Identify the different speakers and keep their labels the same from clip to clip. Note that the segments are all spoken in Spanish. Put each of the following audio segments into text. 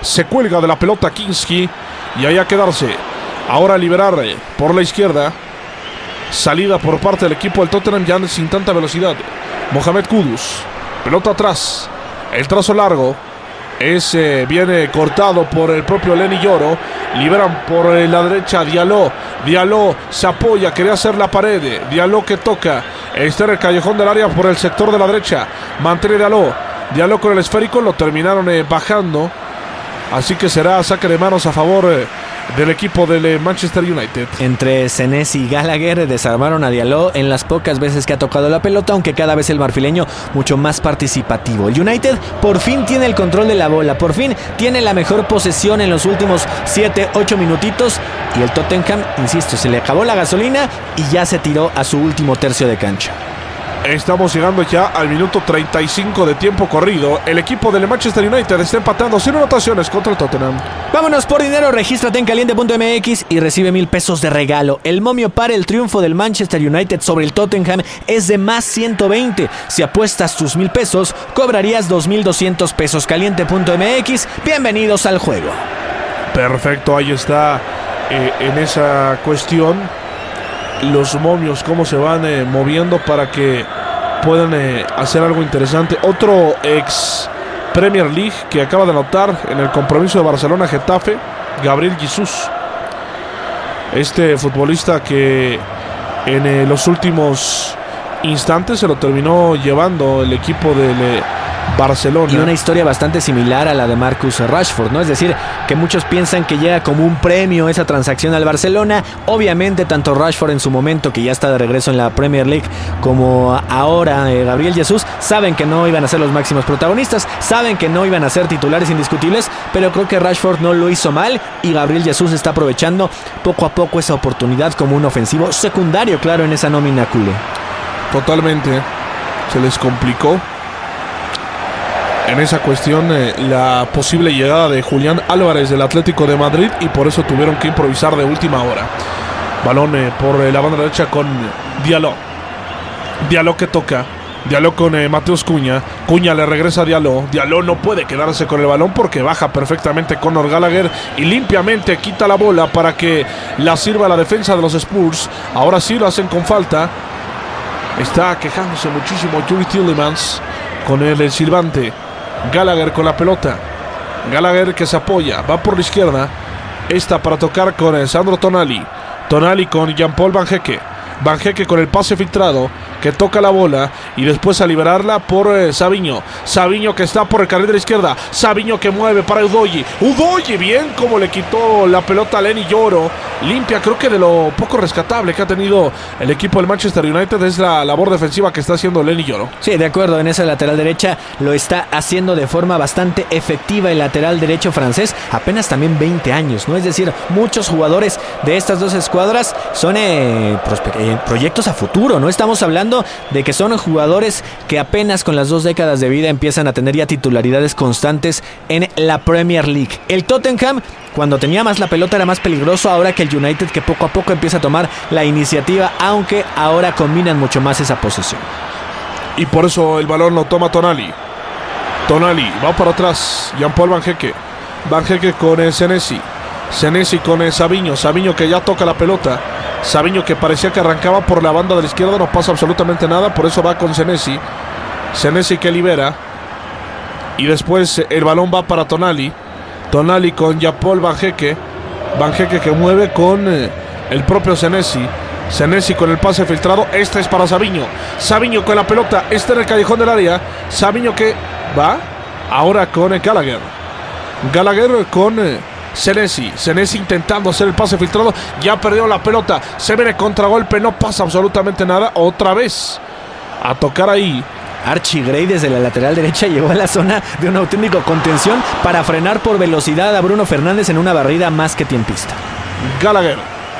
Speaker 1: Se cuelga de la pelota Kinski y ahí a quedarse. Ahora liberar por la izquierda. Salida por parte del equipo del Tottenham ya sin tanta velocidad. Mohamed Kudus. Pelota atrás. El trazo largo. Viene cortado por el propio Lenny Yoro. Liberan por la derecha Diallo. Diallo se apoya, quería hacer la pared. Diallo que toca. Está en el callejón del área por el sector de la derecha. Mantiene Diallo. Diallo con el esférico. Lo terminaron bajando. Así que será saque de manos a favor del equipo del Manchester United.
Speaker 2: Entre Senesi y Gallagher desarmaron a Diallo en las pocas veces que ha tocado la pelota, aunque cada vez el marfileño mucho más participativo. El United por fin tiene el control de la bola, por fin tiene la mejor posesión en los últimos 7-8 minutitos, y el Tottenham, insisto, se le acabó la gasolina y ya se tiró a su último tercio de cancha.
Speaker 1: Estamos llegando ya al minuto 35 de tiempo corrido. El equipo del Manchester United está empatando sin anotaciones contra el Tottenham.
Speaker 2: Vámonos por dinero, regístrate en caliente.mx y recibe 1,000 pesos de regalo. El momio para el triunfo del Manchester United sobre el Tottenham es de más 120. Si apuestas tus 1,000 pesos, cobrarías 2,200 pesos. Caliente.mx, bienvenidos al juego.
Speaker 1: Perfecto, ahí está en esa cuestión. Los momios, cómo se van moviendo para que puedan hacer algo interesante. Otro ex Premier League que acaba de anotar en el compromiso de Barcelona-Getafe, Gabriel Jesús. Este futbolista que en los últimos instantes se lo terminó llevando el equipo del Barcelona.
Speaker 2: Y una historia bastante similar a la de Marcus Rashford, ¿no? Es decir, que muchos piensan que llega como un premio esa transacción al Barcelona. Obviamente, tanto Rashford en su momento, que ya está de regreso en la Premier League, como ahora Gabriel Jesús, saben que no iban a ser los máximos protagonistas, saben que no iban a ser titulares indiscutibles, pero creo que Rashford no lo hizo mal y Gabriel Jesús está aprovechando poco a poco esa oportunidad como un ofensivo secundario, claro, en esa nómina culé.
Speaker 1: Totalmente, se les complicó en esa cuestión la posible llegada de Julián Álvarez del Atlético de Madrid, y por eso tuvieron que improvisar de última hora. Balón por la banda derecha con Diallo. Diallo que toca. Diallo con Mateus Cunha. Cunha le regresa a Diallo. Diallo no puede quedarse con el balón porque baja perfectamente Conor Gallagher y limpiamente quita la bola para que la sirva la defensa de los Spurs. Ahora sí lo hacen con falta. Está quejándose muchísimo Yuri Tielemans con el silbante. Gallagher con la pelota. Gallagher que se apoya. Va por la izquierda. Esta para tocar con Sandro Tonali. Tonali con Jean-Paul Van Hecke. Van Hecke con el pase filtrado, que toca la bola y después a liberarla por Savinho. Savinho que está por el carril de la izquierda. Savinho que mueve para Udogie. Udogie, bien como le quitó la pelota a Lenny Yoro. Limpia, creo que de lo poco rescatable que ha tenido el equipo del Manchester United es la labor defensiva que está haciendo Lenny Yoro.
Speaker 2: Sí, de acuerdo, en esa lateral derecha lo está haciendo de forma bastante efectiva el lateral derecho francés, apenas también 20 años, ¿no? Es decir, muchos jugadores de estas dos escuadras son proyectos a futuro, ¿no? Estamos hablando de que son jugadores que apenas con las 2 décadas de vida empiezan a tener ya titularidades constantes en la Premier League. El Tottenham, cuando tenía más la pelota, era más peligroso, ahora que el United, que poco a poco empieza a tomar la iniciativa, aunque ahora combinan mucho más esa posesión.
Speaker 1: Y por eso el balón lo toma Tonali. Tonali va para atrás. Jean-Paul Van Hecke. Van Hecke con Senesi. Senesi con Savinho. Savinho que ya toca la pelota. Savinho que parecía que arrancaba por la banda de la izquierda. No pasa absolutamente nada. Por eso va con Senesi. Senesi que libera. Y después el balón va para Tonali. Tonali con Jean-Paul Van Hecke. Van Hecke que mueve con el propio Senesi. Senesi con el pase filtrado. Esta es para Savinho. Savinho con la pelota. Está en el callejón del área. Savinho que va ahora con Gallagher. Gallagher con Senesi. Senesi intentando hacer el pase filtrado. Ya perdió la pelota. Se viene contragolpe. No pasa absolutamente nada. Otra vez a tocar ahí.
Speaker 2: Archie Gray desde la lateral derecha llegó a la zona de un auténtico contención para frenar por velocidad a Bruno Fernández en una barrida más que tiempista.
Speaker 1: Gallagher.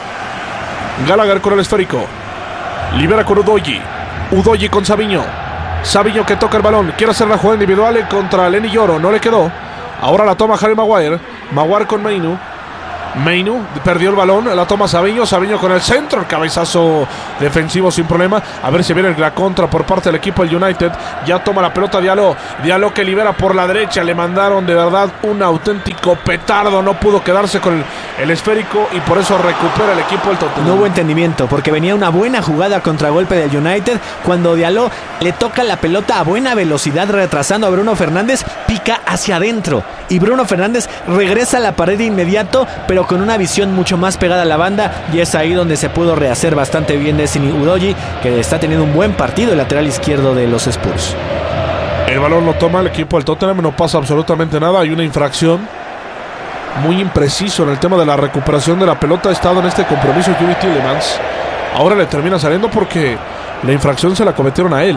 Speaker 1: Gallagher con el esférico. Libera con Udogie. Udogie con Savinho. Savinho que toca el balón. Quiere hacer la jugada individual contra Lenny Yoro. No le quedó. Ahora la toma Harry Maguire. Maguire con Mainu. Mainu perdió el balón, la toma Savinho con el centro, el cabezazo defensivo sin problema. A ver si viene la contra por parte del equipo del United. Ya toma la pelota Diallo que libera por la derecha. Le mandaron de verdad un auténtico petardo, no pudo quedarse con el esférico y por eso recupera el equipo del Tottenham.
Speaker 2: No hubo entendimiento porque venía una buena jugada contragolpe del United. Cuando Diallo le toca la pelota a buena velocidad retrasando a Bruno Fernández, pica hacia adentro y Bruno Fernández regresa a la pared de inmediato, pero con una visión mucho más pegada a la banda, y es ahí donde se pudo rehacer bastante bien Destiny Udogie, que está teniendo un buen partido, el lateral izquierdo de los Spurs.
Speaker 1: El balón lo toma el equipo del Tottenham, no pasa absolutamente nada. Hay una infracción, muy impreciso en el tema de la recuperación de la pelota. Ha estado en este compromiso Yuri Tielemans. Ahora le termina saliendo porque la infracción se la cometieron a él.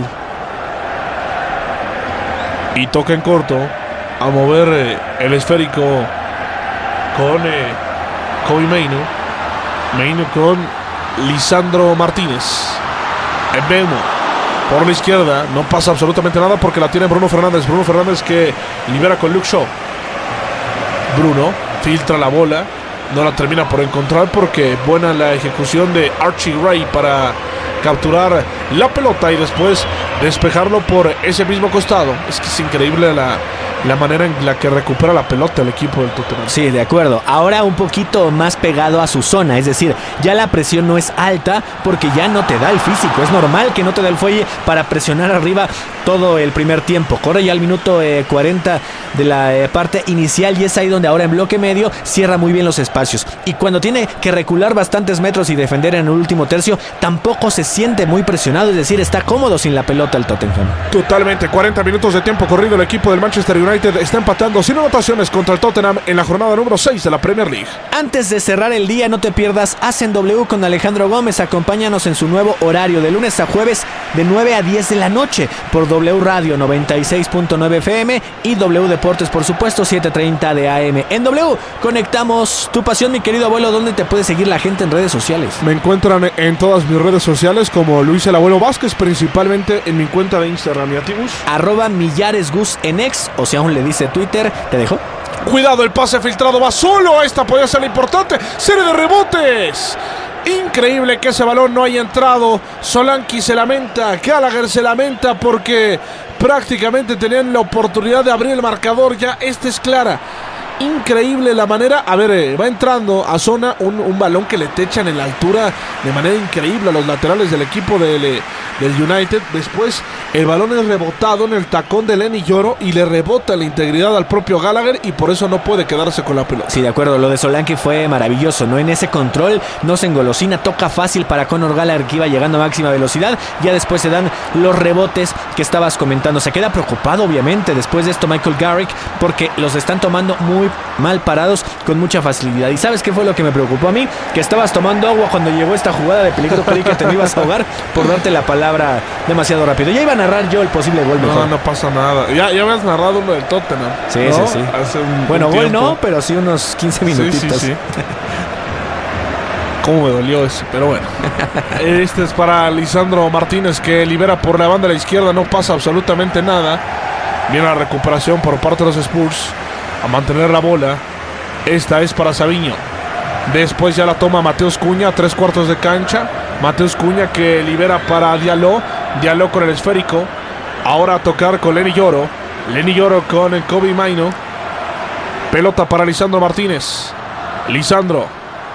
Speaker 1: Y toca en corto a mover el esférico con Kobe Mainu. Mainu con Lisandro Martínez. Mbeumo por la izquierda. No pasa absolutamente nada porque la tiene Bruno Fernández. Bruno Fernández que libera con Luke Shaw. Bruno filtra la bola. No la termina por encontrar porque buena la ejecución de Archie Ray para capturar la pelota y después despejarlo por ese mismo costado. Es que es increíble la manera en la que recupera la pelota el equipo del Tottenham.
Speaker 2: Sí, de acuerdo. Ahora un poquito más pegado a su zona, es decir, ya la presión no es alta porque ya no te da el físico. Es normal que no te da el fuelle para presionar arriba todo el primer tiempo. Corre ya al minuto 40 de la parte inicial y es ahí donde ahora en bloque medio cierra muy bien los espacios. Y cuando tiene que recular bastantes metros y defender en el último tercio, tampoco se siente muy presionado, es decir, está cómodo sin la pelota el Tottenham.
Speaker 1: Totalmente, 40 minutos de tiempo corrido. El equipo del Manchester United está empatando sin anotaciones contra el Tottenham en la jornada número 6 de la Premier League.
Speaker 2: Antes de cerrar el día, no te pierdas Hacen W con Alejandro Gómez. Acompáñanos en su nuevo horario de lunes a jueves de 9 a 10 de la noche por W Radio 96.9 FM y W Deportes, por supuesto, 7:30 de AM. En W conectamos tu pasión, mi querido abuelo. ¿Dónde te puede seguir la gente en redes sociales?
Speaker 1: Me encuentran en todas mis redes sociales como Luis el Abuelo Vázquez, principalmente en mi cuenta de Instagram y Atibus.
Speaker 2: @millaresgus en X, o si aún le dice Twitter. ¿Te dejo?
Speaker 1: Cuidado, el pase filtrado va solo. Esta podría ser la importante serie de rebotes. Increíble que ese balón no haya entrado. Solanke se lamenta, Gallagher se lamenta porque prácticamente tenían la oportunidad de abrir el marcador. Ya esta es clara. Increíble la manera. A ver, va entrando a zona un balón que le techan en la altura de manera increíble a los laterales del equipo del United. Después el balón es rebotado en el tacón de Lenny Yoro y le rebota la integridad al propio Gallagher y por eso no puede quedarse con la pelota.
Speaker 2: Sí, de acuerdo, lo de Solanke fue maravilloso, ¿no? En ese control no se engolosina, toca fácil para Conor Gallagher que iba llegando a máxima velocidad. Ya después se dan los rebotes que estabas comentando. Se queda preocupado obviamente después de esto Michael Carrick porque los están tomando muy mal parados con mucha facilidad. ¿Y sabes qué fue lo que me preocupó a mí? Que estabas tomando agua cuando llegó esta jugada de peligro. Creí que te me ibas a ahogar por darte la palabra demasiado rápido. Ya iba a narrar yo el posible gol mejor.
Speaker 1: No pasa nada. Ya habías narrado uno del Tottenham.
Speaker 2: Sí,
Speaker 1: ¿no?
Speaker 2: sí.
Speaker 1: Hace
Speaker 2: bueno,
Speaker 1: un
Speaker 2: gol
Speaker 1: tiempo.
Speaker 2: no, pero sí unos 15 minutitos.
Speaker 1: Sí. Cómo me dolió eso, pero bueno. Este es para Lisandro Martínez que libera por la banda de la izquierda. No pasa absolutamente nada. Viene la recuperación por parte de los Spurs a mantener la bola. Esta es para Savinho. Después ya la toma Mateus Cunha, 3/4 de cancha. Mateus Cunha que libera para Diallo. Diallo con el esférico. Ahora a tocar con Lenny Yoro. Lenny Yoro con el Kobe Mainu. Pelota para Lisandro Martínez. Lisandro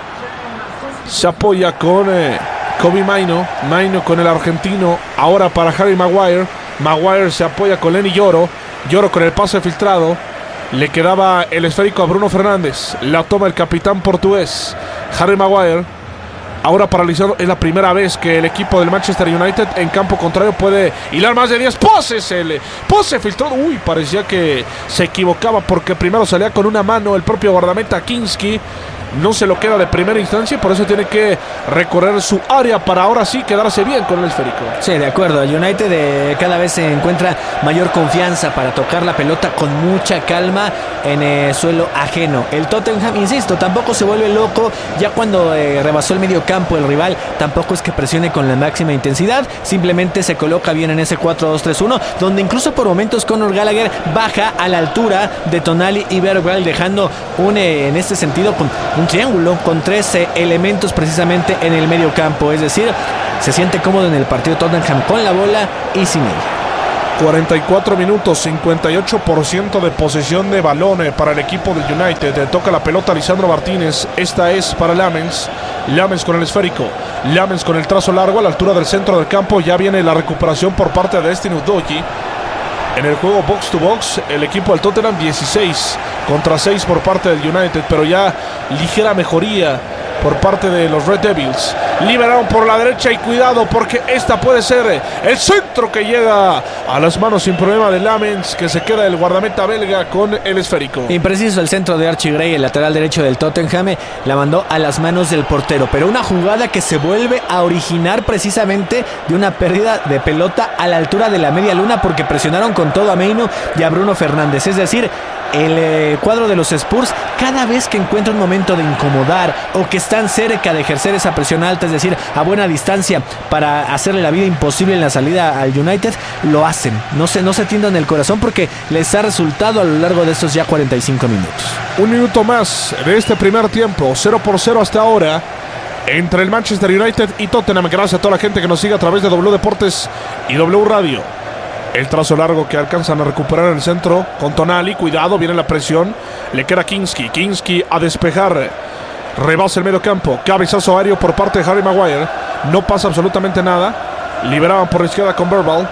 Speaker 1: se apoya con Kobe Mainu. Mainu con el argentino. Ahora para Harry Maguire. Maguire se apoya con Lenny Yoro. Yoro con el pase filtrado. Le quedaba el esférico a Bruno Fernández. La toma el capitán portugués Harry Maguire. Ahora paralizado. Es la primera vez que el equipo del Manchester United en campo contrario puede hilar más de 10 poses. El pose filtrado. Uy, parecía que se equivocaba porque primero salía con una mano el propio guardameta Kinski. No se lo queda de primera instancia y por eso tiene que recorrer su área para ahora sí quedarse bien con el esférico.
Speaker 2: Sí, de acuerdo. El United cada vez se encuentra mayor confianza para tocar la pelota con mucha calma en suelo ajeno. El Tottenham, insisto, tampoco se vuelve loco. Ya cuando rebasó el medio campo el rival, tampoco es que presione con la máxima intensidad. Simplemente se coloca bien en ese 4-2-3-1, donde incluso por momentos Conor Gallagher baja a la altura de Tonali y Bergwijn, dejando en este sentido con un triángulo con 13 elementos precisamente en el medio campo. Es decir, se siente cómodo en el partido Tottenham con la bola y sin ella.
Speaker 1: 44 minutos, 58% de posesión de balón para el equipo del United. Toca la pelota Lisandro Martínez. Esta es para Lamens. Lamens con el esférico. Lamens con el trazo largo a la altura del centro del campo. Ya viene la recuperación por parte de Destiny Udogie. En el juego box to box, el equipo del Tottenham 16 contra 6 por parte del United, pero ya ligera mejoría por parte de los Red Devils. Liberaron por la derecha y cuidado porque esta puede ser el centro que llega a las manos sin problema de Lamens, que se queda el guardameta belga con el esférico.
Speaker 2: Impreciso el centro de Archie Gray, el lateral derecho del Tottenham, la mandó a las manos del portero, pero una jugada que se vuelve a originar precisamente de una pérdida de pelota a la altura de la media luna, porque presionaron con todo a Maino y a Bruno Fernández. Es decir, el cuadro de los Spurs, cada vez que encuentra un momento de incomodar o que están cerca de ejercer esa presión alta, es decir, a buena distancia para hacerle la vida imposible en la salida al United, lo hacen. No se tiendan el corazón porque les ha resultado a lo largo de estos ya 45 minutos.
Speaker 1: Un minuto más de este primer tiempo, 0-0 hasta ahora entre el Manchester United y Tottenham. Gracias a toda la gente que nos sigue a través de W Deportes y W Radio. El trazo largo que alcanzan a recuperar en el centro con Tonali. Cuidado, viene la presión. Le queda Kinski. Kinski a despejar. Rebasa el medio campo. Cabezazo aéreo por parte de Harry Maguire. No pasa absolutamente nada. Liberaban por la izquierda con Verbal.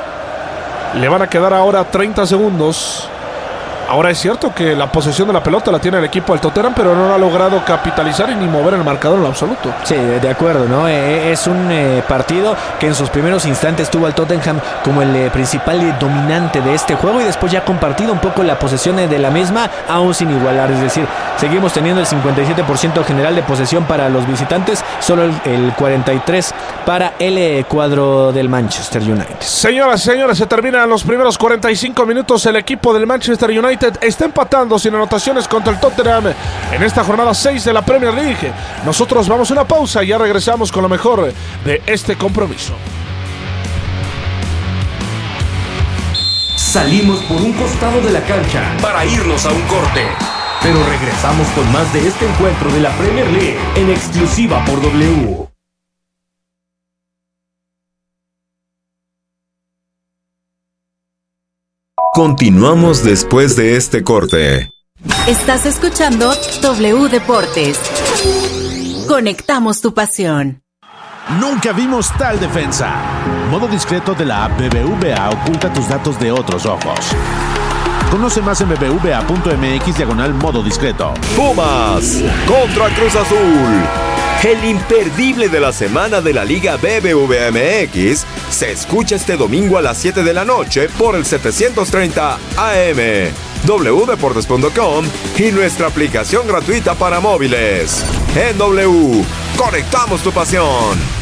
Speaker 1: Le van a quedar ahora 30 segundos. Ahora es cierto que la posesión de la pelota la tiene el equipo del Tottenham, pero no ha logrado capitalizar y ni mover el marcador en lo absoluto.
Speaker 2: Sí, de acuerdo, ¿no? Es un partido que en sus primeros instantes tuvo al Tottenham como el principal dominante de este juego y después ya ha compartido un poco la posesión de la misma, aún sin igualar. Es decir, seguimos teniendo el 57% general de posesión para los visitantes, solo el 43% para el cuadro del Manchester United.
Speaker 1: Señoras y señores, se terminan los primeros 45 minutos. El equipo del Manchester United está empatando sin anotaciones contra el Tottenham en esta jornada 6 de la Premier League. Nosotros vamos a una pausa y ya regresamos con lo mejor de este compromiso.
Speaker 3: Salimos por un costado de la cancha para irnos a un corte, pero regresamos con más de este encuentro de la Premier League en exclusiva por W.
Speaker 4: Continuamos después de este corte.
Speaker 5: Estás escuchando W Deportes. Conectamos tu pasión.
Speaker 6: Nunca vimos tal defensa. Modo discreto de la app BBVA oculta tus datos de otros ojos. Conoce más en bbva.mx/modo discreto.
Speaker 4: Pumas contra Cruz Azul. El imperdible de la semana de la Liga BBVA MX se escucha este domingo a las 7 de la noche por el 730 AM, wdeportes.com y nuestra aplicación gratuita para móviles. En W, conectamos tu pasión.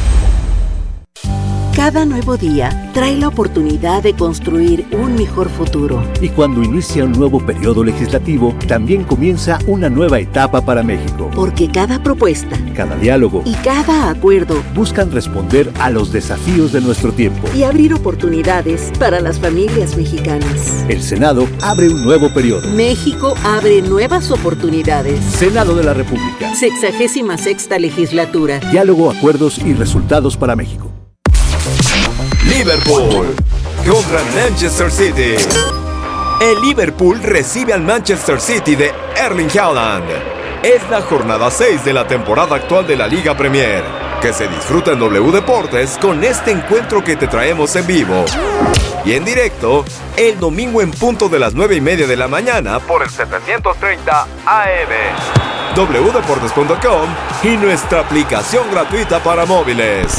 Speaker 7: Cada nuevo día trae la oportunidad de construir un mejor futuro.
Speaker 8: Y cuando inicia un nuevo periodo legislativo, también comienza una nueva etapa para México.
Speaker 7: Porque cada propuesta,
Speaker 8: cada diálogo
Speaker 7: y cada acuerdo
Speaker 8: buscan responder a los desafíos de nuestro tiempo
Speaker 7: y abrir oportunidades para las familias mexicanas.
Speaker 8: El Senado abre un nuevo periodo.
Speaker 7: México abre nuevas oportunidades.
Speaker 8: Senado de la República.
Speaker 7: 66ª legislatura.
Speaker 8: Diálogo, acuerdos y resultados para México.
Speaker 4: Liverpool contra Manchester City. El Liverpool recibe al Manchester City de Erling Haaland. Es la jornada 6 de la temporada actual de la Liga Premier, que se disfruta en W Deportes con este encuentro que te traemos en vivo y en directo el domingo en punto de las 9:30 de la mañana por el 730 AM, wdeportes.com y nuestra aplicación gratuita para móviles.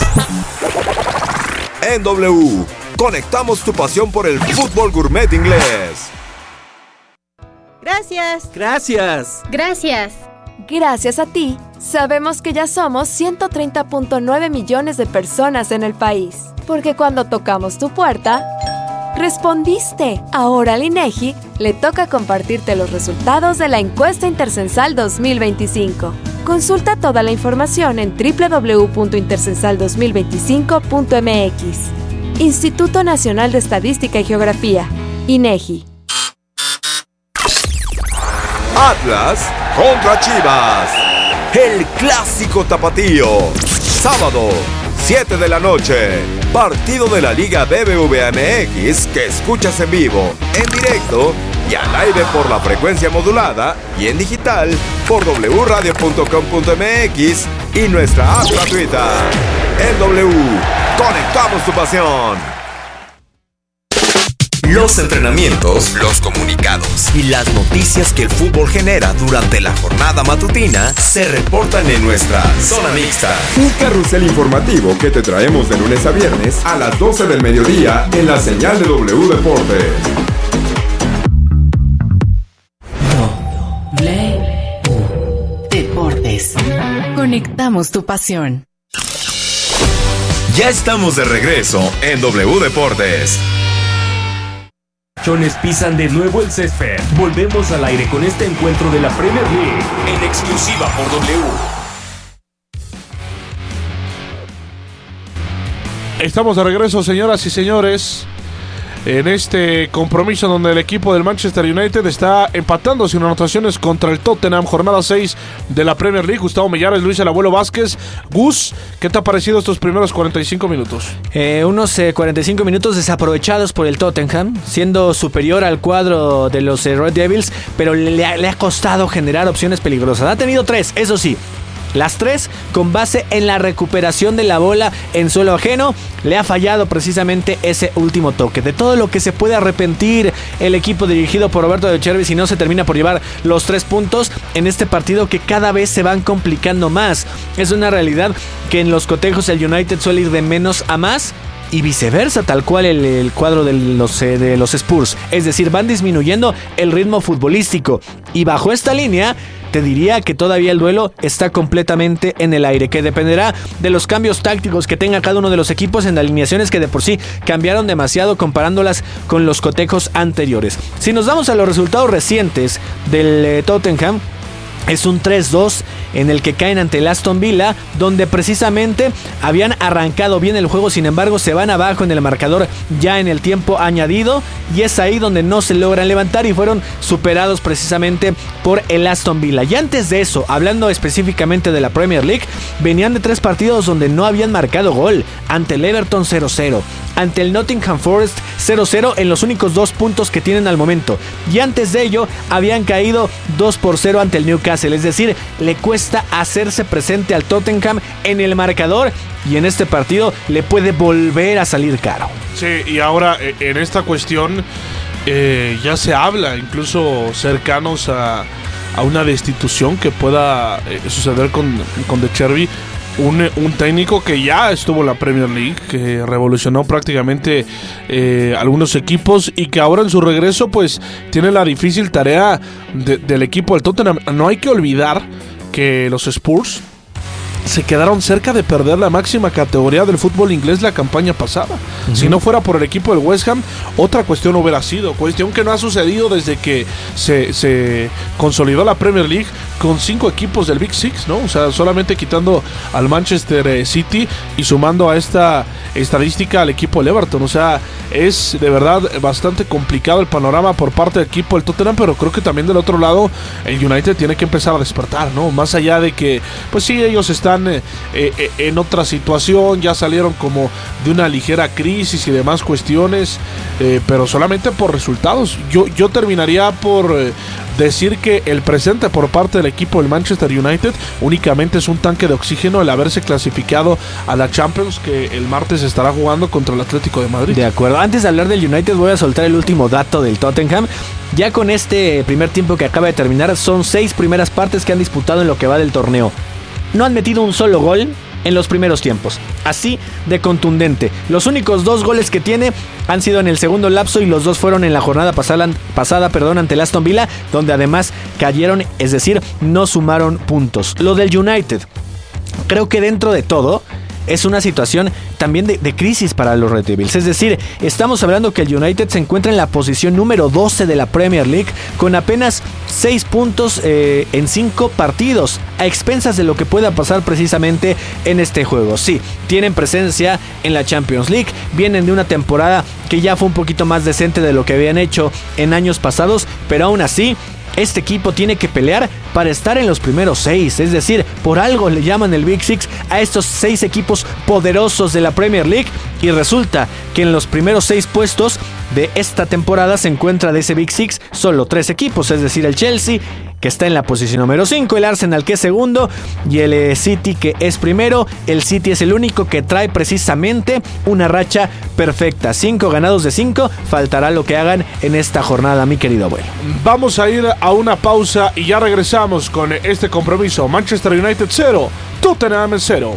Speaker 4: En W, conectamos tu pasión por el fútbol gourmet inglés.
Speaker 9: Gracias.
Speaker 2: Gracias.
Speaker 9: Gracias.
Speaker 10: Gracias a ti, sabemos que ya somos 130.9 millones de personas en el país. Porque cuando tocamos tu puerta, respondiste. Ahora al INEGI le toca compartirte los resultados de la encuesta intercensal 2025. Consulta toda la información en www.intercensal2025.mx. Instituto Nacional de Estadística y Geografía, INEGI.
Speaker 4: Atlas contra Chivas. el clásico tapatío. Sábado, 7 de la noche, partido de la Liga BBVA MX que escuchas en vivo, en directo y al aire por la frecuencia modulada y en digital por wradio.com.mx y nuestra app gratuita. En W, conectamos tu pasión. Los entrenamientos, los comunicados y las noticias que el fútbol genera durante la jornada matutina se reportan en nuestra Zona Mixta.
Speaker 9: Un carrusel informativo que te traemos de lunes a viernes a las 12 del mediodía en la señal de W Deportes.
Speaker 5: Deportes. Conectamos tu pasión.
Speaker 4: Ya estamos de regreso en W Deportes.
Speaker 3: Chones pisan de nuevo el césped. Volvemos al aire con este encuentro de la Premier League en exclusiva por W.
Speaker 1: Estamos de regreso, señoras y señores, en este compromiso donde el equipo del Manchester United está empatando sin anotaciones contra el Tottenham, jornada 6 de la Premier League. Gustavo Millares, Luis el Abuelo Vázquez. Gus, ¿qué te ha parecido estos primeros 45 minutos?
Speaker 2: Unos 45 minutos desaprovechados por el Tottenham, siendo superior al cuadro de los Red Devils, pero le ha costado generar opciones peligrosas. Ha tenido 3, eso sí. Las 3 con base en la recuperación de la bola en suelo ajeno. Le ha fallado precisamente ese último toque. De todo lo que se puede arrepentir el equipo dirigido por Roberto De Zerbi si no se termina por llevar los 3 puntos en este partido que cada vez se van complicando más. Es una realidad que en los cotejos el United suele ir de menos a más y viceversa, tal cual el cuadro de los Spurs. Es decir, van disminuyendo el ritmo futbolístico. Y bajo esta línea, te diría que todavía el duelo está completamente en el aire, que dependerá de los cambios tácticos que tenga cada uno de los equipos en alineaciones que de por sí cambiaron demasiado comparándolas con los cotejos anteriores. Si nos vamos a los resultados recientes del Tottenham, es un 3-2 en el que caen ante el Aston Villa, donde precisamente habían arrancado bien el juego, sin embargo se van abajo en el marcador ya en el tiempo añadido, y es ahí donde no se logran levantar y fueron superados precisamente por el Aston Villa. Y antes de eso, hablando específicamente de la Premier League, venían de 3 partidos donde no habían marcado gol, ante el Everton 0-0, ante el Nottingham Forest 0-0 en los únicos 2 puntos que tienen al momento, y antes de ello habían caído 2-0 ante el Newcastle. Es decir, le cuesta hacerse presente al Tottenham en el marcador, y en este partido le puede volver a salir caro.
Speaker 1: Sí, y ahora en esta cuestión ya se habla, incluso cercanos a una destitución que pueda suceder con De Zerbi. Un técnico que ya estuvo en la Premier League, que revolucionó prácticamente algunos equipos y que ahora en su regreso pues tiene la difícil tarea del equipo del Tottenham. No hay que olvidar que los Spurs se quedaron cerca de perder la máxima categoría del fútbol inglés la campaña pasada. Si no fuera por el equipo del West Ham, otra cuestión hubiera sido. Cuestión que no ha sucedido desde que se consolidó la Premier League con 5 equipos del Big Six, ¿no? O sea, solamente quitando al Manchester City y sumando a esta estadística al equipo del Everton. O sea, es de verdad bastante complicado el panorama por parte del equipo del Tottenham, pero creo que también del otro lado el United tiene que empezar a despertar, ¿no? Más allá de que, pues sí, ellos están en otra situación, ya salieron como de una ligera crisis y demás cuestiones, pero solamente por resultados. Yo terminaría por decir que el presente por parte del equipo del Manchester United únicamente es un tanque de oxígeno el haberse clasificado a la Champions, que el martes estará jugando contra el Atlético de Madrid.
Speaker 2: De acuerdo, antes de hablar del United voy a soltar el último dato del Tottenham. Ya con este primer tiempo que acaba de terminar, son 6 primeras partes que han disputado en lo que va del torneo. No han metido un solo gol en los primeros tiempos. Así de contundente. Los únicos 2 goles que tiene han sido en el segundo lapso, y los 2 fueron en la jornada pasada ante el Aston Villa, donde además cayeron, es decir, no sumaron puntos. Lo del United, creo que dentro de todo es una situación también de crisis para los Red Devils. Es decir, estamos hablando que el United se encuentra en la posición número 12 de la Premier League con apenas 6 puntos en 5 partidos, a expensas de lo que pueda pasar precisamente en este juego. Sí, tienen presencia en la Champions League, vienen de una temporada que ya fue un poquito más decente de lo que habían hecho en años pasados, pero aún así este equipo tiene que pelear para estar en los primeros 6. Es decir, por algo le llaman el Big Six a estos 6 equipos poderosos de la Premier League. Y resulta que en los primeros 6 puestos de esta temporada se encuentra de ese Big Six solo 3 equipos. Es decir, el Chelsea, que está en la posición número 5, el Arsenal, que es segundo, y el City, que es primero. El City es el único que trae precisamente una racha perfecta. 5 ganados de 5. Faltará lo que hagan en esta jornada, mi querido abuelo.
Speaker 1: Vamos a ir a una pausa y ya regresamos con este compromiso. Manchester United 0, Tottenham 0.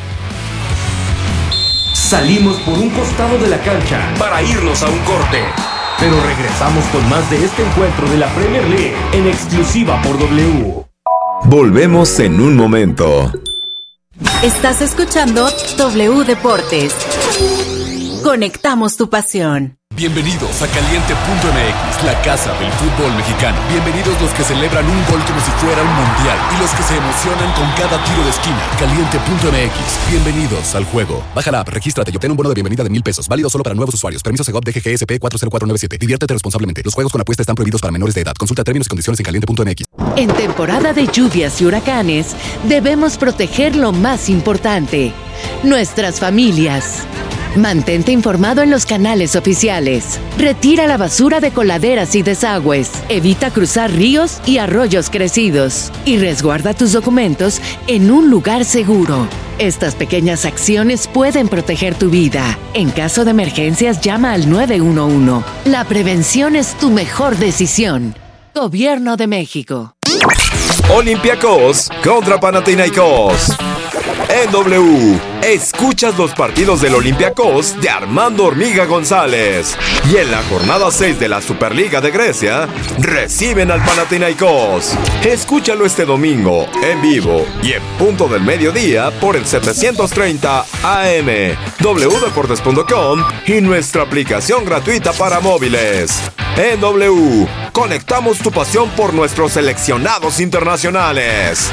Speaker 3: Salimos por un costado de la cancha para irnos a un corte. Pero regresamos con más de este encuentro de la Premier League en exclusiva por W.
Speaker 4: Volvemos en un momento.
Speaker 5: Estás escuchando W Deportes. Conectamos tu pasión.
Speaker 11: Bienvenidos a Caliente.mx, la casa del fútbol mexicano. Bienvenidos los que celebran un gol como si fuera un mundial y los que se emocionan con cada tiro de esquina. Caliente.mx, bienvenidos al juego. Baja la app, regístrate y obtén un bono de bienvenida de $1,000. Válido solo para nuevos usuarios. Permiso Segov DGGSP 40497. Diviértete responsablemente. Los juegos con apuesta están prohibidos para menores de edad. Consulta términos y condiciones en Caliente.mx.
Speaker 12: En temporada de lluvias y huracanes, debemos proteger lo más importante: nuestras familias. Mantente informado en los canales oficiales. Retira la basura de coladeras y desagües. Evita cruzar ríos y arroyos crecidos. Y resguarda tus documentos en un lugar seguro. Estas pequeñas acciones pueden proteger tu vida. En caso de emergencias, llama al 911. La prevención es tu mejor decisión. Gobierno de México.
Speaker 4: Olympiacos contra Panathinaikos. En W, escuchas los partidos del Olympiacos de Armando Hormiga González. Y en la jornada 6 de la Superliga de Grecia, reciben al Panathinaikos. Escúchalo este domingo, en vivo y en punto del mediodía por el 730 AM, wdeportes.com y nuestra aplicación gratuita para móviles. En W, conectamos tu pasión por nuestros seleccionados internacionales.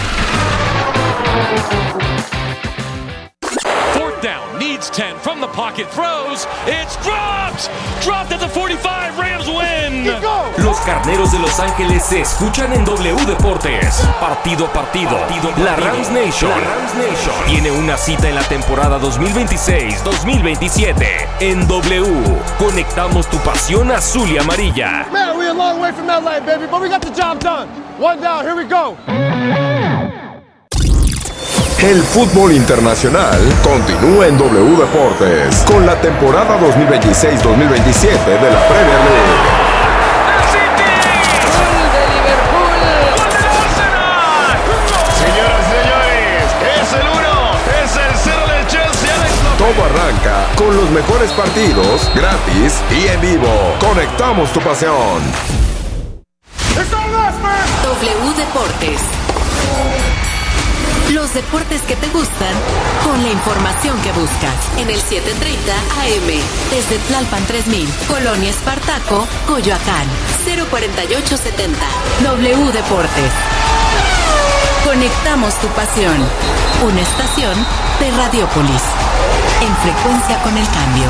Speaker 13: Down, needs 10 from the pocket, throws, it's dropped at the 45, Rams win.
Speaker 3: Los Carneros de Los Ángeles se escuchan en W Deportes. Partido a partido. La Rams Nation tiene una cita en la temporada 2026-2027. En W, conectamos tu pasión azul y amarilla.
Speaker 14: Man, we're a long way from LA, baby, but we got the job done. One down, here we go.
Speaker 9: El fútbol internacional continúa en W Deportes con la temporada 2026-2027 de la Premier League.
Speaker 14: Señoras y señores, es el 1, es el 0 del Chelsea.
Speaker 9: Todo arranca con los mejores partidos, gratis y en vivo. Conectamos tu pasión.
Speaker 5: W Deportes. Los deportes que te gustan, con la información que buscas. En el 730 AM, desde Tlalpan 3000, Colonia Espartaco, Coyoacán, 04870. W Deportes. Conectamos tu pasión. Una estación de Radiopolis. En frecuencia con el cambio.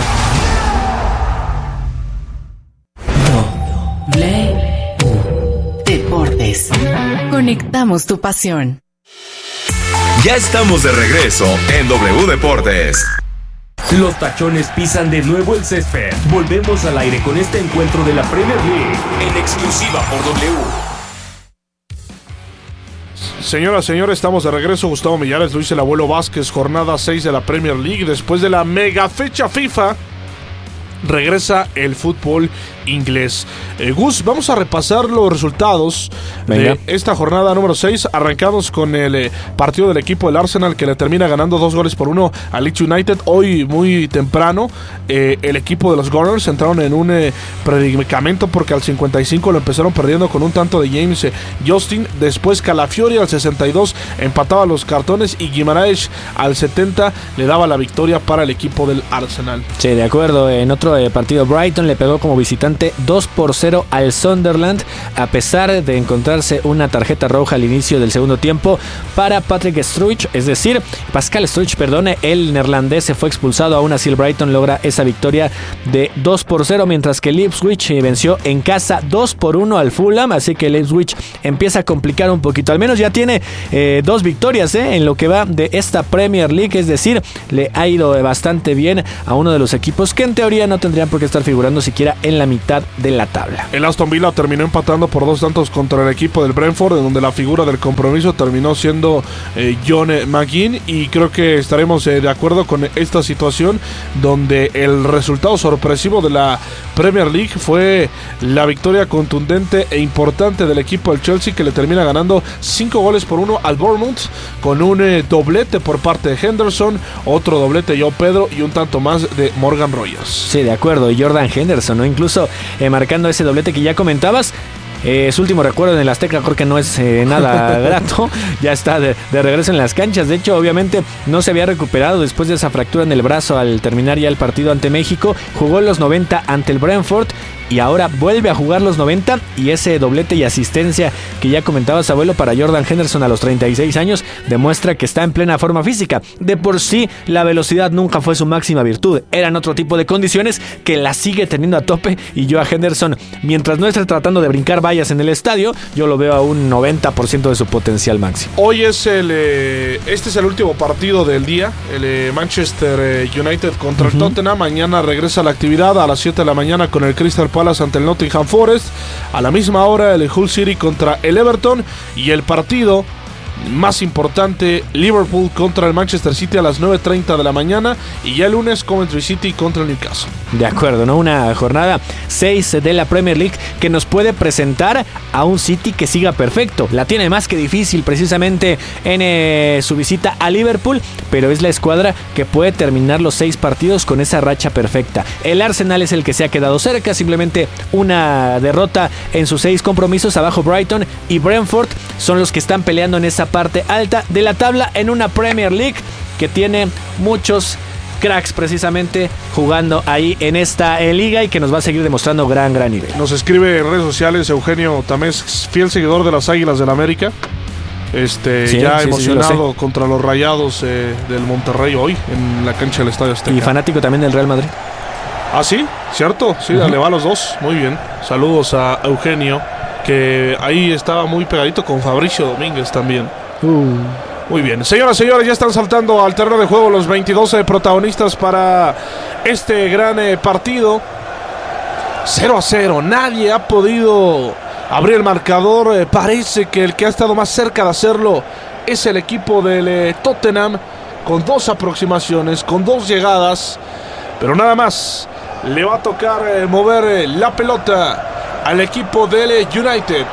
Speaker 5: W Deportes. Conectamos tu pasión.
Speaker 4: Ya estamos de regreso en W Deportes.
Speaker 3: Los tachones pisan de nuevo el césped. Volvemos al aire con este encuentro de la Premier League en exclusiva por W.
Speaker 1: Señoras, señores, estamos de regreso. Gustavo Millares, Luis el Abuelo Vázquez, jornada 6 de la Premier League. Después de la mega fecha FIFA, regresa el fútbol inglés. Gus, vamos a repasar los resultados de esta jornada número 6. Arrancamos con el partido del equipo del Arsenal, que le termina ganando 2-1 al Leeds United. Hoy muy temprano el equipo de los Gunners entraron en un predicamento porque al 55 lo empezaron perdiendo con un tanto de James Justin. Después Calafiori al 62 empataba los cartones y Guimaraes al 70 le daba la victoria para el equipo del Arsenal.
Speaker 2: Sí, de acuerdo. En otro otro partido, Brighton le pegó como visitante 2-0 al Sunderland, a pesar de encontrarse una tarjeta roja al inicio del segundo tiempo para Patrick Struij, es decir, Pascal Struij, perdone, el neerlandés se fue expulsado. Aún así el Brighton logra esa victoria de 2-0, mientras que el Ipswich venció en casa 2-1 al Fulham, así que el Ipswich empieza a complicar un poquito. Al menos ya tiene 2 victorias en lo que va de esta Premier League, es decir, le ha ido bastante bien a uno de los equipos que en teoría no tendrían por qué estar figurando siquiera en la mitad de la tabla.
Speaker 1: El Aston Villa terminó empatando por 2 tantos contra el equipo del Brentford, en donde la figura del compromiso terminó siendo John McGinn, y creo que estaremos de acuerdo con esta situación, donde el resultado sorpresivo de la Premier League fue la victoria contundente e importante del equipo del Chelsea, que le termina ganando 5-1 al Bournemouth, con un doblete por parte de Henderson, otro doblete de João Pedro y un tanto más de Morgan Rogers.
Speaker 2: Sí, de acuerdo, y Jordan Henderson, ¿no? Incluso marcando ese doblete que ya comentabas. Su último recuerdo en el Azteca creo que no es nada grato. Ya está de regreso en las canchas. De hecho, obviamente no se había recuperado después de esa fractura en el brazo al terminar ya el partido ante México. Jugó los 90 ante el Brentford y ahora vuelve a jugar los 90, y ese doblete y asistencia que ya comentabas, abuelo, para Jordan Henderson a los 36 años demuestra que está en plena forma física. De por sí la velocidad nunca fue su máxima virtud, eran otro tipo de condiciones que la sigue teniendo a tope, y yo a Henderson, mientras no esté tratando de brincar vallas en el estadio, yo lo veo a un 90% de su potencial máximo.
Speaker 1: Hoy es este es el último partido del día, el Manchester United contra el Tottenham. Mañana regresa a la actividad a las 7 de la mañana con el Crystal Palace ante el Nottingham Forest. A la misma hora el Hull City contra el Everton, y el partido más importante, Liverpool contra el Manchester City a las 9:30 de la mañana, y ya el lunes Coventry City contra el Newcastle.
Speaker 2: De acuerdo, ¿no? Una jornada 6 de la Premier League que nos puede presentar a un City que siga perfecto. La tiene más que difícil precisamente en su visita a Liverpool, pero es la escuadra que puede terminar los 6 partidos con esa racha perfecta. El Arsenal es el que se ha quedado cerca, simplemente una derrota en sus 6 compromisos. Abajo Brighton y Brentford son los que están peleando en esa parte alta de la tabla, en una Premier League que tiene muchos cracks precisamente jugando ahí en esta liga, y que nos va a seguir demostrando gran nivel.
Speaker 1: Nos escribe en redes sociales Eugenio Tamés, fiel seguidor de las Águilas del América, emocionado contra los Rayados del Monterrey hoy en la cancha del Estadio Azteca.
Speaker 2: Y fanático también del Real Madrid.
Speaker 1: ¿Ah, sí? ¿Cierto? Sí, le va a los dos. Muy bien. Saludos a Eugenio, que ahí estaba muy pegadito con Fabricio Domínguez también. Muy bien. Señoras y señores, ya están saltando al terreno de juego los 22 protagonistas para este gran partido. 0-0. Nadie ha podido abrir el marcador. Parece que el que ha estado más cerca de hacerlo es el equipo del Tottenham, con 2 aproximaciones, con 2 llegadas, pero nada más. Le va a tocar mover la pelota al equipo del United.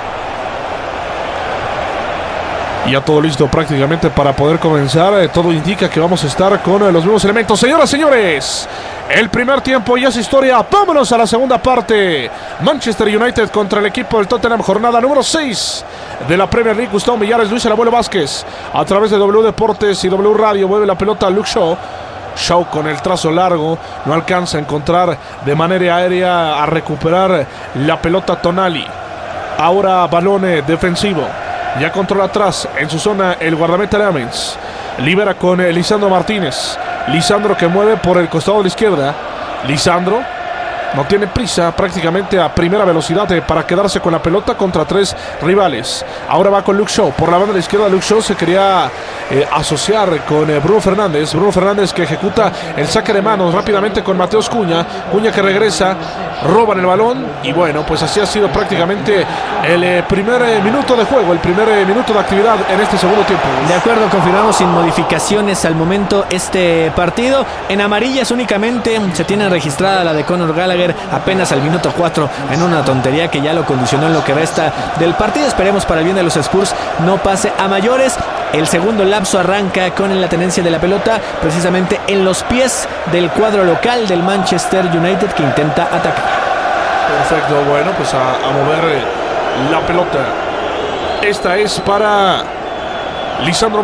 Speaker 1: Ya todo listo prácticamente para poder comenzar. Todo indica que vamos a estar con los mismos elementos. Señoras y señores, el primer tiempo ya es historia. Vámonos a la segunda parte. Manchester United contra el equipo del Tottenham, jornada número 6 de la Premier League. Gustavo Millares, Luis El Abuelo Vázquez, a través de W Deportes y W Radio. Mueve la pelota a Luke Shaw. Shaw con el trazo largo, no alcanza a encontrar de manera aérea a recuperar la pelota Tonali. Ahora balón defensivo. Ya controla atrás en su zona el guardameta Lamens. Libera con Lisandro Martínez. Lisandro que mueve por el costado de la izquierda. Lisandro no tiene prisa, prácticamente a primera velocidad para quedarse con la pelota contra 3 rivales. Ahora va con Luke Shaw. Por la banda de la izquierda, Luke Shaw se quería asociar con Bruno Fernández. Bruno Fernández que ejecuta el saque de manos rápidamente con Mateus Cunha. Cunha que regresa, roban el balón. Y bueno, pues así ha sido prácticamente el primer minuto de juego, el primer minuto de actividad en este segundo tiempo.
Speaker 2: De acuerdo, confirmamos sin modificaciones al momento este partido. En amarillas únicamente se tiene registrada la de Conor Gallagher apenas al minuto 4 en una tontería que ya lo condicionó en lo que resta del partido. Esperemos para el bien de los Spurs no pase a mayores. El segundo lapso arranca con la tenencia de la pelota precisamente en los pies del cuadro local del Manchester United, que intenta atacar.
Speaker 1: Perfecto, bueno, pues a mover la pelota. Esta es para Lisandro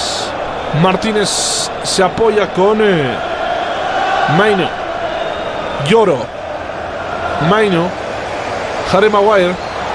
Speaker 1: Martínez se apoya con Maino. Lloro, Maino, Harry Maguire,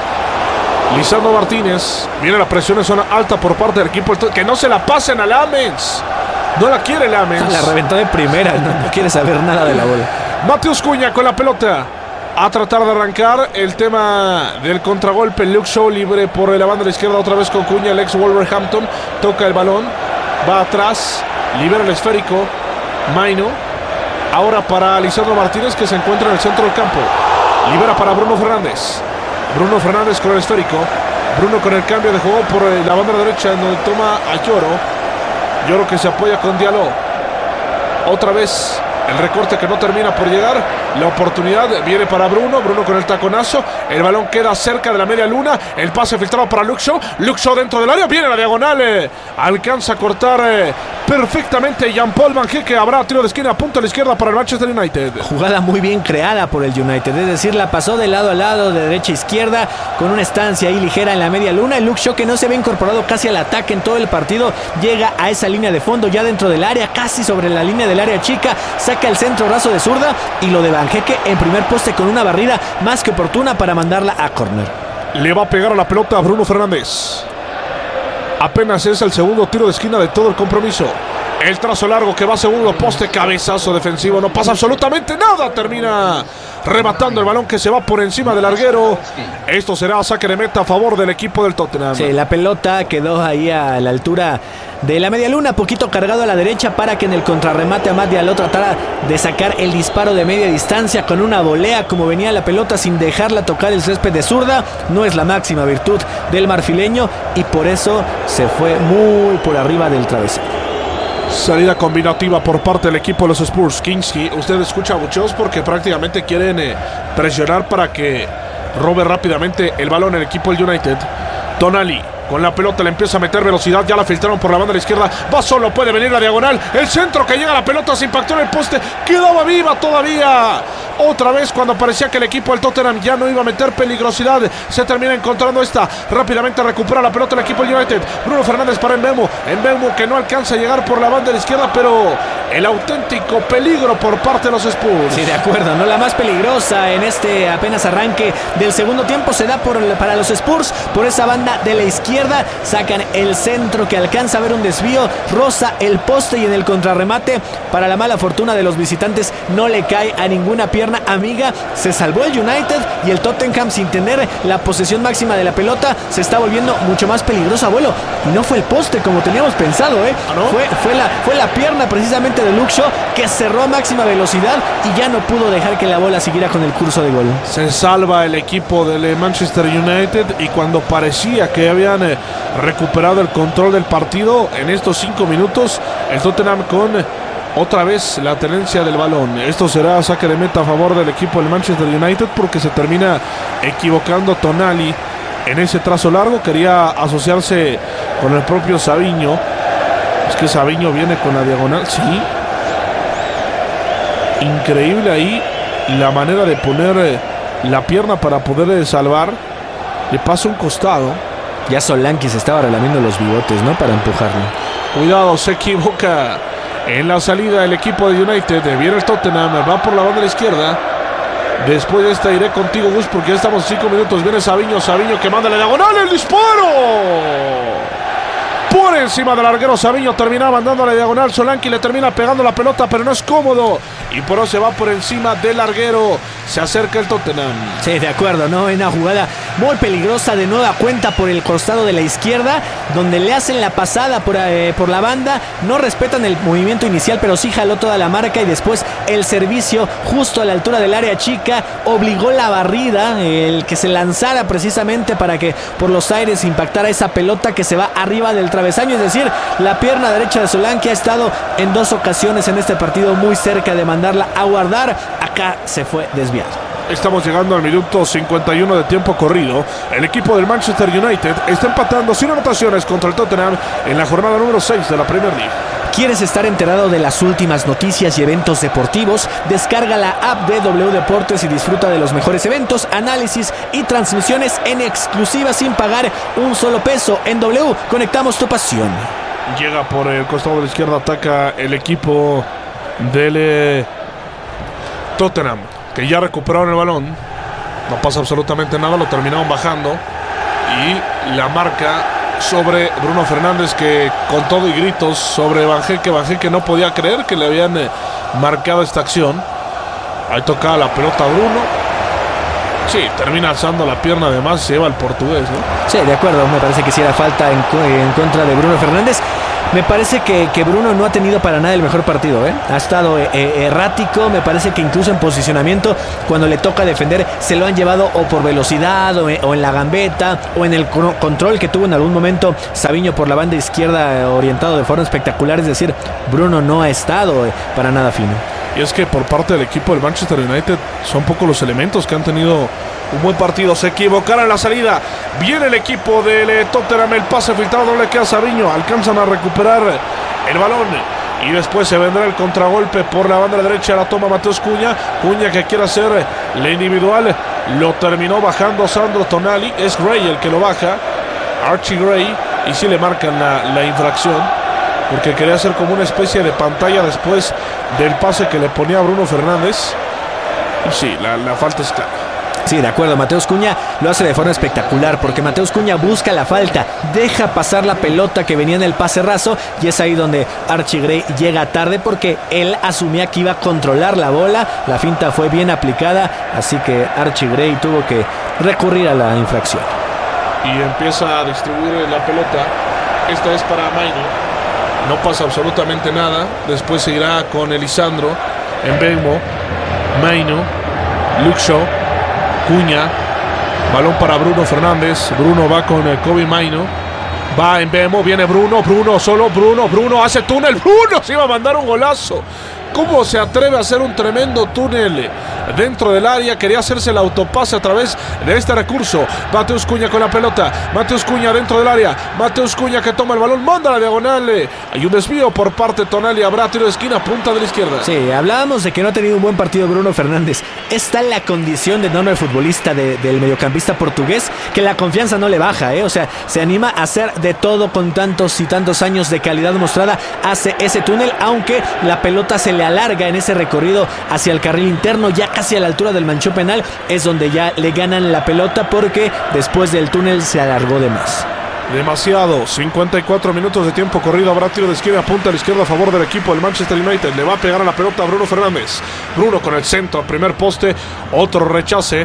Speaker 1: Lisandro Martínez. Viene la presión en zona alta por parte del equipo. Que no se la pasen a Lamens. No la quiere Lamens.
Speaker 2: La reventó de primera. No quiere saber nada de la bola.
Speaker 1: Mateus Cunha con la pelota. A tratar de arrancar el tema del contragolpe. Luke Shaw libre por la banda de la izquierda. Otra vez con Cunha, el ex Wolverhampton. Toca el balón. Va atrás. Libera el esférico. Maino. Ahora para Lisandro Martínez, que se encuentra en el centro del campo. Libera para Bruno Fernández. Bruno Fernández con el esférico. Bruno con el cambio de juego por la banda derecha, donde toma a Lloro. Lloro que se apoya con Diallo. Otra vez el recorte que no termina por llegar. La oportunidad viene para Bruno. Bruno con el taconazo. El balón queda cerca de la media luna. El pase filtrado para Luke Shaw. Luke Shaw dentro del área. Viene la diagonal. Alcanza a cortar perfectamente Jean-Paul Van Hecke. Habrá tiro de esquina a punto a la izquierda para el Manchester United.
Speaker 2: Jugada muy bien creada por el United. Es decir, la pasó de lado a lado, de derecha a izquierda, con una estancia ahí ligera en la media luna. El Luke Shaw, que no se había incorporado casi al ataque en todo el partido, llega a esa línea de fondo ya dentro del área, casi sobre la línea del área chica. Saca el centro raso de zurda y lo de Van Hecke en primer poste con una barrida más que oportuna para mandarla a córner.
Speaker 1: Le va a pegar a la pelota a Bruno Fernández. Apenas es el segundo tiro de esquina de todo el compromiso. El trazo largo que va a segundo poste, cabezazo defensivo, no pasa absolutamente nada. Termina rematando el balón que se va por encima del larguero. Esto será saque de meta a favor del equipo del Tottenham.
Speaker 2: Sí, la pelota quedó ahí a la altura de la media luna, poquito cargado a la derecha para que en el contrarremate Amad Diallo tratara de sacar el disparo de media distancia con una volea como venía la pelota sin dejarla tocar el césped de zurda. No es la máxima virtud del marfileño y por eso se fue muy por arriba del travesaño.
Speaker 1: Salida combinativa por parte del equipo de los Spurs. Kingsley, usted escucha muchos porque prácticamente quieren presionar para que robe rápidamente el balón el equipo del United. Tonali con la pelota le empieza a meter velocidad, ya la filtraron por la banda de la izquierda, va solo, puede venir la diagonal, el centro que llega a la pelota, se impactó en el poste, quedaba viva todavía. Otra vez cuando parecía que el equipo del Tottenham ya no iba a meter peligrosidad, se termina encontrando esta, rápidamente recupera la pelota el equipo del United. Bruno Fernández para Mbeumo que no alcanza a llegar por la banda de la izquierda, pero el auténtico peligro por parte de los Spurs.
Speaker 2: Sí, de acuerdo, no la más peligrosa en este apenas arranque del segundo tiempo se da para los Spurs, por esa banda de la izquierda. Sacan el centro que alcanza a ver un desvío, roza el poste y en el contrarremate, para la mala fortuna de los visitantes, no le cae a ninguna pierna amiga. Se salvó el United y el Tottenham, sin tener la posesión máxima de la pelota, se está volviendo mucho más peligroso, abuelo. Y no fue el poste como teníamos pensado,
Speaker 1: ¿No?
Speaker 2: Fue la pierna precisamente de Luke Shaw que cerró a máxima velocidad y ya no pudo dejar que la bola siguiera con el curso de gol.
Speaker 1: Se salva el equipo del Manchester United y cuando parecía que habían recuperado el control del partido, en estos 5 minutos el Tottenham con otra vez la tenencia del balón. Esto será saque de meta a favor del equipo del Manchester United porque se termina equivocando Tonali en ese trazo largo. Quería asociarse con el propio Savinho. Es que Savinho viene con la diagonal, sí. Increíble ahí la manera de poner la pierna para poder salvar. Le pasa un costado.
Speaker 2: Ya Solanke se estaba relamiendo los bigotes, ¿no? Para empujarlo.
Speaker 1: Cuidado, se equivoca en la salida el equipo de United. Viene el Tottenham, va por la banda de la izquierda. Después de esta iré contigo, Gus, porque ya estamos 5 minutos. Viene Savinho que manda la diagonal, el disparo. Por encima del larguero, Savinho termina mandando la diagonal. Solanke le termina pegando la pelota, pero no es cómodo. Y por eso se va por encima del larguero. Se acerca el Tottenham.
Speaker 2: Sí, de acuerdo, ¿no? En una jugada muy peligrosa de nueva cuenta por el costado de la izquierda, donde le hacen la pasada por la banda. No respetan el movimiento inicial, pero sí jaló toda la marca y después el servicio justo a la altura del área chica. Obligó la barrida, el que se lanzara precisamente para que por los aires impactara esa pelota que se va arriba del travesaño. Es decir, la pierna derecha de Solanke ha estado en 2 ocasiones en este partido muy cerca de mandarla a guardar. Acá se fue desviado.
Speaker 1: Estamos llegando al minuto 51 de tiempo corrido. El equipo del Manchester United está empatando sin anotaciones contra el Tottenham en la jornada número 6 de la Premier League.
Speaker 2: ¿Quieres estar enterado de las últimas noticias y eventos deportivos? Descarga la app de W Deportes y disfruta de los mejores eventos, análisis y transmisiones en exclusiva sin pagar un solo peso. En W, conectamos tu pasión.
Speaker 1: Llega por el costado de la izquierda, ataca el equipo del Tottenham. que ya recuperaron el balón. No pasa absolutamente nada, lo terminaron bajando. Y la marca sobre Bruno Fernández, que con todo y gritos sobre Van Heeke no podía creer que le habían marcado esta acción. Ahí tocaba la pelota a Bruno. Sí, termina alzando la pierna, además se lleva el portugués, ¿no?
Speaker 2: Sí, de acuerdo, me parece que sí era falta en contra de Bruno Fernández. Me parece que Bruno no ha tenido para nada el mejor partido, ¿eh? Ha estado errático, me parece que incluso en posicionamiento, cuando le toca defender, se lo han llevado o por velocidad, o en la gambeta, o en el control que tuvo en algún momento Savinho por la banda izquierda, orientado de forma espectacular. Es decir, Bruno no ha estado para nada fino.
Speaker 1: Y es que por parte del equipo del Manchester United son pocos los elementos que han tenido un buen partido. Se equivocaron en la salida. Viene el equipo del Tottenham. El pase filtrado no le queda a Savinho. Alcanzan a recuperar el balón. Y después se vendrá el contragolpe por la banda derecha. La toma Matheus Cunha. Cunha que quiere hacer la individual. Lo terminó bajando Sandro Tonali. Es Gray el que lo baja. Archie Gray. Y sí le marcan la infracción, porque quería hacer como una especie de pantalla después del pase que le ponía a Bruno Fernández. Y sí, la falta es clara.
Speaker 2: Sí, de acuerdo, Matheus Cunha lo hace de forma espectacular, porque Matheus Cunha busca la falta, deja pasar la pelota que venía en el pase raso, y es ahí donde Archie Gray llega tarde, porque él asumía que iba a controlar la bola. La finta fue bien aplicada, así que Archie Gray tuvo que recurrir a la infracción.
Speaker 1: Y empieza a distribuir la pelota. Esta es para Maino. No pasa absolutamente nada. Después se irá con Elisandro, Mbeumo, Maino, Luke Shaw, Cunha. Balón para Bruno Fernández. Bruno va con Kobbie Maino. Va Mbeumo, viene Bruno solo. Bruno hace túnel. Bruno se iba a mandar un golazo. ¿Cómo se atreve a hacer un tremendo túnel dentro del área? Quería hacerse el autopase a través de este recurso. Matheus Cunha con la pelota. Matheus Cunha dentro del área. Matheus Cunha que toma el balón, manda la diagonal. Hay un desvío por parte de Tonali. Habrá tiro de esquina, punta de la izquierda.
Speaker 2: Sí, hablábamos de que no ha tenido un buen partido Bruno Fernández. Esta es la condición de enorme futbolista del mediocampista portugués, que la confianza no le baja, ¿eh? O sea, se anima a hacer de todo con tantos y tantos años de calidad mostrada. Hace ese túnel, aunque la pelota se le alarga en ese recorrido hacia el carril interno, ya casi a la altura del manchón penal, es donde ya le ganan la pelota, porque después del túnel se alargó de más.
Speaker 1: Demasiado. 54 minutos de tiempo corrido. Habrá tiro de esquina, punta a la izquierda a favor del equipo del Manchester United. Le va a pegar a la pelota a Bruno Fernández. Bruno con el centro, primer poste, otro rechace.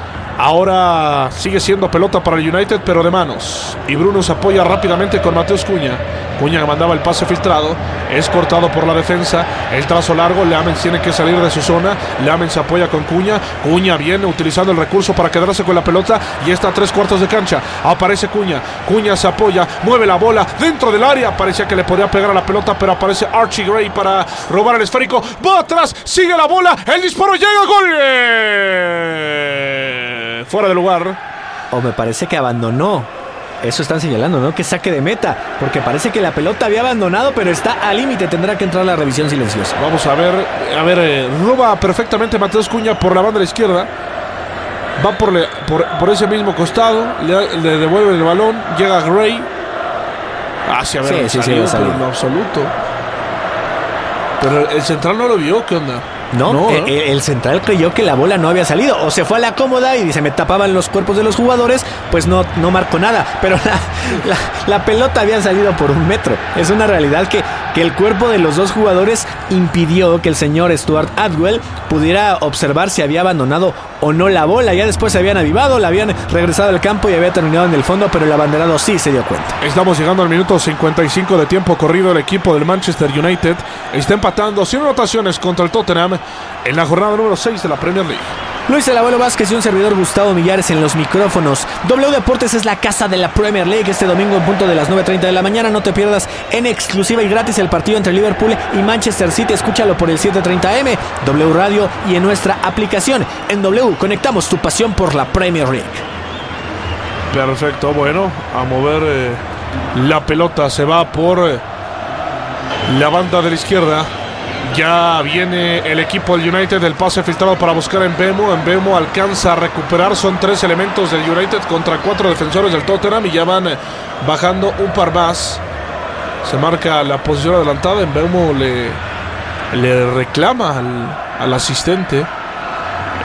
Speaker 1: Ahora sigue siendo pelota para el United, pero de manos. Y Bruno se apoya rápidamente con Matheus Cunha. Cunha que mandaba el pase filtrado. Es cortado por la defensa. El trazo largo. Leamens tiene que salir de su zona. Leamens se apoya con Cunha. Cunha viene utilizando el recurso para quedarse con la pelota. Y está a 3/4 de cancha. Aparece Cunha. Cunha se apoya. Mueve la bola dentro del área. Parecía que le podía pegar a la pelota, pero aparece Archie Gray para robar el esférico. Va atrás. Sigue la bola. El disparo llega. ¡Gol! Fuera de lugar.
Speaker 2: O me parece que abandonó. Eso están señalando, ¿no? Que saque de meta, porque parece que la pelota había abandonado, pero está al límite. Tendrá que entrar la revisión silenciosa.
Speaker 1: Vamos a ver, roba perfectamente Matheus Cunha por la banda de la izquierda. Va por ese mismo costado, le devuelve el balón, llega Gray. Hacia ver,
Speaker 2: sí,
Speaker 1: en lo absoluto. Pero el central no lo vio, ¿qué onda?
Speaker 2: No, el central creyó que la bola no había salido, o se fue a la cómoda y se me tapaban los cuerpos de los jugadores, pues no marcó nada, pero la pelota había salido por 1 metro. Es una realidad que el cuerpo de los dos jugadores impidió que el señor Stuart Atwell pudiera observar si había abandonado o no la bola. Ya después se habían avivado, la habían regresado al campo y había terminado en el fondo, pero el abanderado sí se dio cuenta.
Speaker 1: Estamos llegando al minuto 55 de tiempo corrido. El equipo del Manchester United está empatando sin anotaciones contra el Tottenham en la jornada número 6 de la Premier League.
Speaker 2: Luis el Abuelo Vázquez y un servidor Gustavo Millares en los micrófonos. W Deportes es la casa de la Premier League. Este domingo en punto de las 9:30 de la mañana. No te pierdas en exclusiva y gratis el partido entre Liverpool y Manchester City. Escúchalo por el 7:30 AM, W Radio y en nuestra aplicación. En W conectamos tu pasión por la Premier League.
Speaker 1: Perfecto, bueno, a mover la pelota. Se va por la banda de la izquierda. Ya viene el equipo del United, el pase filtrado para buscar a Mbeumo. Mbeumo alcanza a recuperar. Son 3 elementos del United contra 4 defensores del Tottenham y ya van bajando un par más. Se marca la posición adelantada. Mbeumo le reclama al asistente.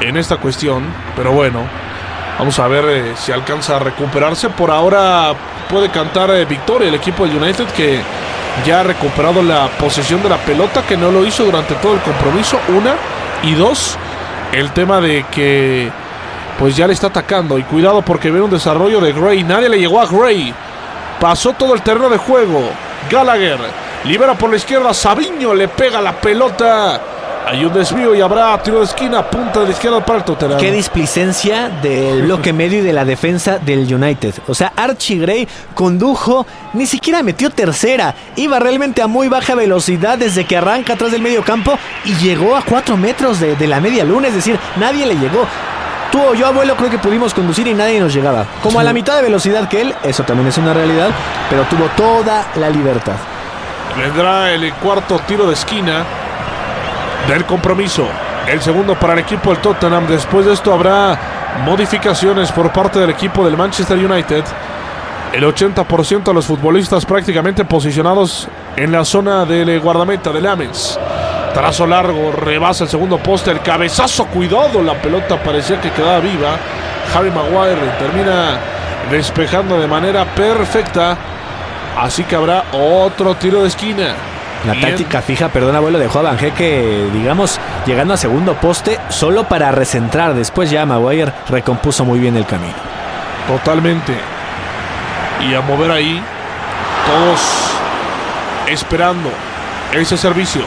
Speaker 1: en esta cuestión, pero bueno, vamos a ver si alcanza a recuperarse. Por ahora puede cantar victoria el equipo del United, que ya ha recuperado la posesión de la pelota, que no lo hizo durante todo el compromiso. 1 y 2, el tema de que pues ya le está atacando, y cuidado porque viene un desarrollo de Gray. Nadie le llegó a Gray, pasó todo el terreno de juego. Gallagher libera por la izquierda, Savinho le pega la pelota. Hay un desvío y habrá tiro de esquina, punta de la izquierda para el Tottenham.
Speaker 2: Qué displicencia del bloque medio y de la defensa del United. O sea, Archie Gray condujo, ni siquiera metió tercera. Iba realmente a muy baja velocidad desde que arranca atrás del medio campo y llegó a 4 metros de la media luna. Es decir, nadie le llegó. Tú o yo, abuelo, creo que pudimos conducir y nadie nos llegaba. Como a la mitad de velocidad que él, eso también es una realidad, pero tuvo toda la libertad.
Speaker 1: Vendrá el cuarto tiro de esquina del compromiso, el segundo para el equipo del Tottenham. Después de esto habrá modificaciones por parte del equipo del Manchester United. El 80% de los futbolistas prácticamente posicionados en la zona del guardameta de Lamens. Trazo largo, rebasa el segundo poste, el cabezazo, cuidado, la pelota parecía que quedaba viva. Harry Maguire termina despejando de manera perfecta, así que habrá otro tiro de esquina.
Speaker 2: La táctica fija, perdón abuelo, dejó a Van Heeke, digamos, llegando a segundo poste solo para recentrar. Después ya Maguire recompuso muy bien el camino.
Speaker 1: Totalmente. Y a mover ahí, todos esperando ese servicio.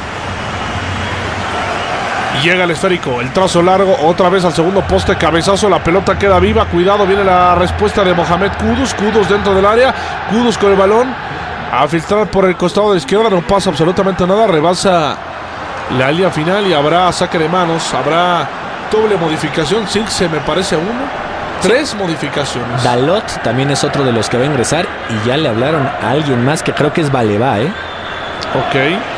Speaker 1: Llega el esférico, el trazo largo, otra vez al segundo poste, cabezazo, la pelota queda viva. Cuidado, viene la respuesta de Mohamed Kudus. Kudus dentro del área, Kudus con el balón. A filtrar por el costado de izquierda, no pasa absolutamente nada, rebasa la línea final y habrá saque de manos, habrá doble modificación. Sirkse me parece 1, 3 modificaciones.
Speaker 2: Dalot también es otro de los que va a ingresar y ya le hablaron a alguien más que creo que es Baleba,
Speaker 1: Ok.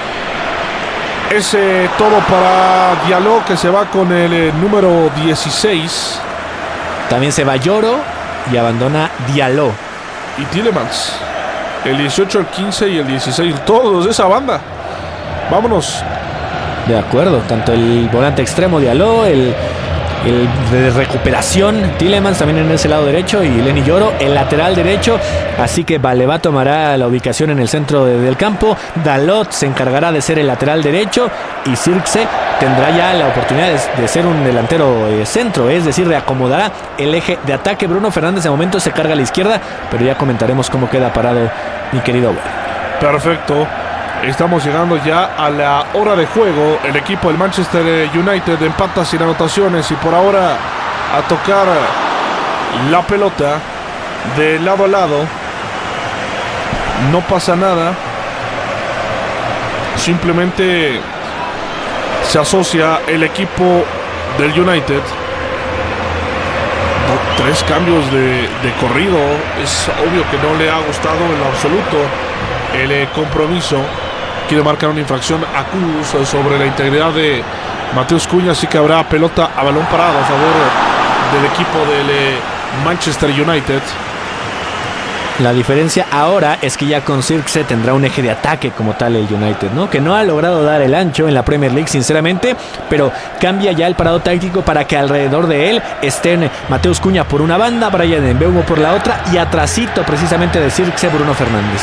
Speaker 1: Ese todo para Diallo, que se va con el número 16.
Speaker 2: También se va Lloro y abandona Diallo.
Speaker 1: Y Tielemans. El 18, el 15 y el 16. Todos de esa banda. Vámonos.
Speaker 2: De acuerdo. Tanto el volante extremo Diallo, el de recuperación Tielemans también en ese lado derecho, y Lenny Lloro el lateral derecho. Así que Baleba tomará la ubicación en el centro del campo. Dalot se encargará de ser el lateral derecho y Sirkse tendrá ya la oportunidad de ser un delantero centro, es decir, reacomodará el eje de ataque. Bruno Fernández de momento se carga a la izquierda, pero ya comentaremos cómo queda parado mi querido abuelo.
Speaker 1: Perfecto. Estamos llegando ya a la hora de juego. El equipo del Manchester United empata sin anotaciones y por ahora a tocar la pelota de lado a lado. No pasa nada. Simplemente se asocia el equipo del United. 3 cambios de corrido. Es obvio que no le ha gustado en lo absoluto el compromiso. Quiere marcar una infracción a Kudus sobre la integridad de Mateus Cunha, así que habrá pelota a balón parado a favor del equipo del Manchester United.
Speaker 2: La diferencia ahora es que ya con Sirkse tendrá un eje de ataque como tal el United, ¿no? Que no ha logrado dar el ancho en la Premier League, sinceramente, pero cambia ya el parado táctico para que alrededor de él estén Mateus Cunha por una banda, Bryan Mbeumo por la otra y atrasito precisamente de Sirkse Bruno Fernández.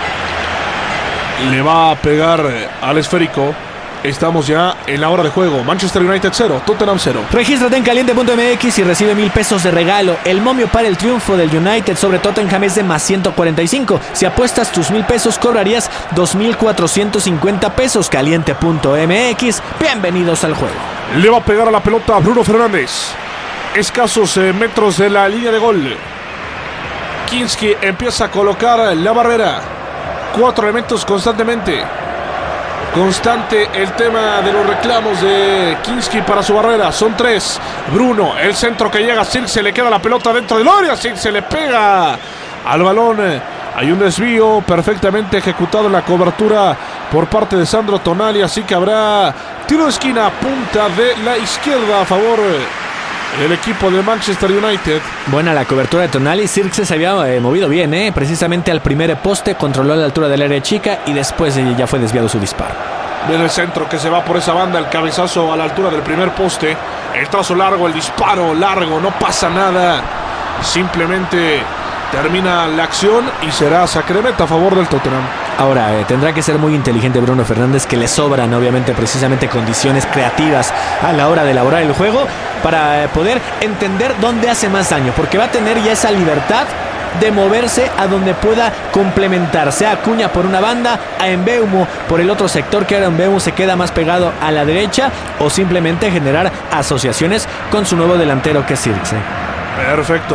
Speaker 1: Le va a pegar al esférico. Estamos ya en la hora de juego. Manchester United 0, Tottenham 0.
Speaker 2: Regístrate en caliente.mx y recibe 1,000 pesos de regalo. El momio para el triunfo del United sobre Tottenham es de más 145. Si apuestas tus 1,000 pesos, cobrarías 2,450 pesos. Caliente.mx. Bienvenidos al juego.
Speaker 1: Le va a pegar a la pelota a Bruno Fernández. Escasos metros de la línea de gol. Kinski empieza a colocar la barrera. 4 elementos constantemente. Constante el tema de los reclamos de Kinski para su barrera. Son 3. Bruno, el centro que llega. Sirkse le queda la pelota dentro del área. Sirkse le pega al balón. Hay un desvío perfectamente ejecutado en la cobertura por parte de Sandro Tonali. Así que habrá tiro de esquina, punta de la izquierda a favor el equipo de Manchester United.
Speaker 2: Buena la cobertura de Tonali. Sirkse se había movido bien, precisamente al primer poste, controló la altura del área chica y después ya fue desviado su disparo.
Speaker 1: Viene el centro que se va por esa banda, el cabezazo a la altura del primer poste, el trazo largo, el disparo largo, no pasa nada, simplemente termina la acción y será saque de meta a favor del Tottenham.
Speaker 2: Ahora, tendrá que ser muy inteligente Bruno Fernández, que le sobran obviamente precisamente condiciones creativas a la hora de elaborar el juego para poder entender dónde hace más daño, porque va a tener ya esa libertad de moverse a donde pueda complementarse. A Acuña por una banda, a Mbeumo por el otro sector, que ahora Mbeumo se queda más pegado a la derecha, o simplemente generar asociaciones con su nuevo delantero que es Zirkzee.
Speaker 1: Perfecto.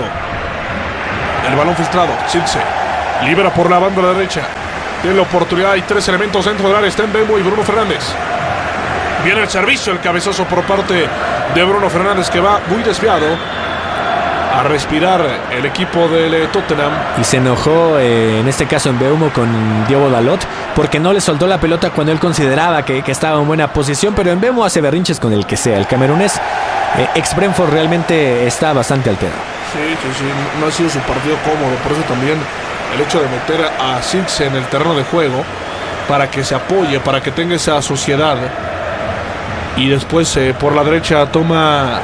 Speaker 1: El balón filtrado, Zirkzee libera por la banda derecha, tiene la oportunidad, hay 3 elementos dentro del área, está Mbeumo y Bruno Fernández. Viene el servicio, el cabezazo por parte de Bruno Fernández, que va muy desviado. A respirar el equipo del Tottenham.
Speaker 2: Y se enojó en este caso Mbeumo con Diogo Dalot porque no le soltó la pelota cuando él consideraba que estaba en buena posición, pero Mbeumo hace berrinches con el que sea. El camerunés ex Brentford realmente está bastante alterado.
Speaker 1: Sí, no ha sido su partido cómodo, por eso también el hecho de meter a Zirkzee en el terreno de juego para que se apoye, para que tenga esa sociedad. Y después por la derecha toma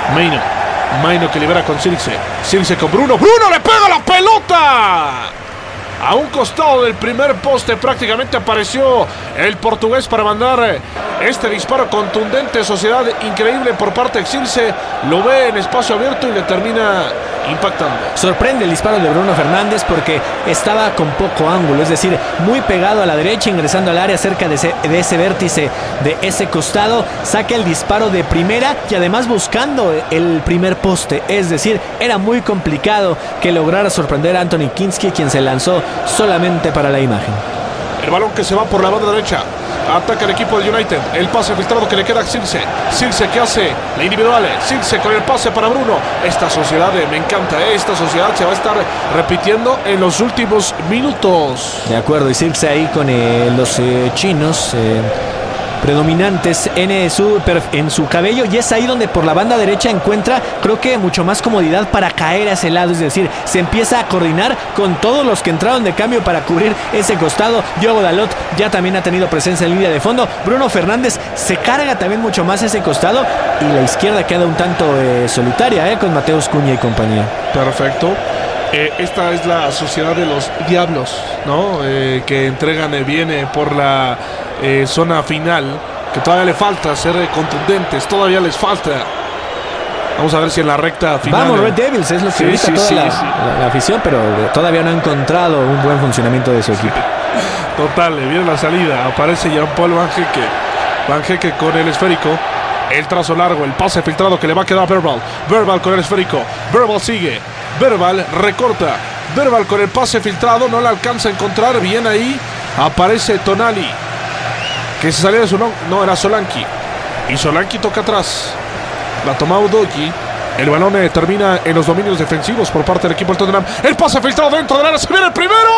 Speaker 1: Maino que libera con Zirkzee con Bruno le pega la pelota a un costado del primer poste. Prácticamente apareció el portugués para mandar este disparo contundente. Sociedad increíble por parte de Zirkzee, lo ve en espacio abierto y le termina impactando.
Speaker 2: Sorprende el disparo de Bruno Fernández porque estaba con poco ángulo, es decir, muy pegado a la derecha, ingresando al área cerca de ese vértice de ese costado. Saca el disparo de primera y además buscando el primer poste, es decir, era muy complicado que lograra sorprender a Anthony Kinski, quien se lanzó solamente para la imagen.
Speaker 1: El balón que se va por la banda derecha, ataca el equipo del United, el pase filtrado que le queda a Zirkzee que hace la individual, Zirkzee con el pase para Bruno. Esta sociedad me encanta, esta sociedad se va a estar repitiendo en los últimos minutos.
Speaker 2: De acuerdo, y Zirkzee ahí con los chinos predominantes en su cabello, y es ahí donde por la banda derecha encuentra, creo que mucho más comodidad para caer a ese lado, es decir, se empieza a coordinar con todos los que entraron de cambio para cubrir ese costado. Diogo Dalot ya también ha tenido presencia en línea de fondo. Bruno Fernández se carga también mucho más ese costado y la izquierda queda un tanto solitaria con Mateus Cunha y compañía.
Speaker 1: Perfecto. Esta es la sociedad de los diablos, ¿no? Que entregan bien por la zona final, que todavía le falta ser contundentes, todavía les falta. Vamos a ver si en la recta final.
Speaker 2: Vamos, Red Devils, es lo que grita toda la afición, pero todavía no ha encontrado un buen funcionamiento de su equipo.
Speaker 1: Total, viene la salida, aparece Jean-Paul Van Hecke con el esférico. El trazo largo, el pase filtrado que le va a quedar a Verbal con el esférico. Verbal sigue. Verbal recorta. Verbal con el pase filtrado. No la alcanza a encontrar. Bien ahí. Aparece Tonali, que se salía de su... No, era Solanke. Y Solanke toca atrás. La toma Udogie. El balón termina en los dominios defensivos por parte del equipo del Tottenham. El pase filtrado dentro del área. Se viene el primero.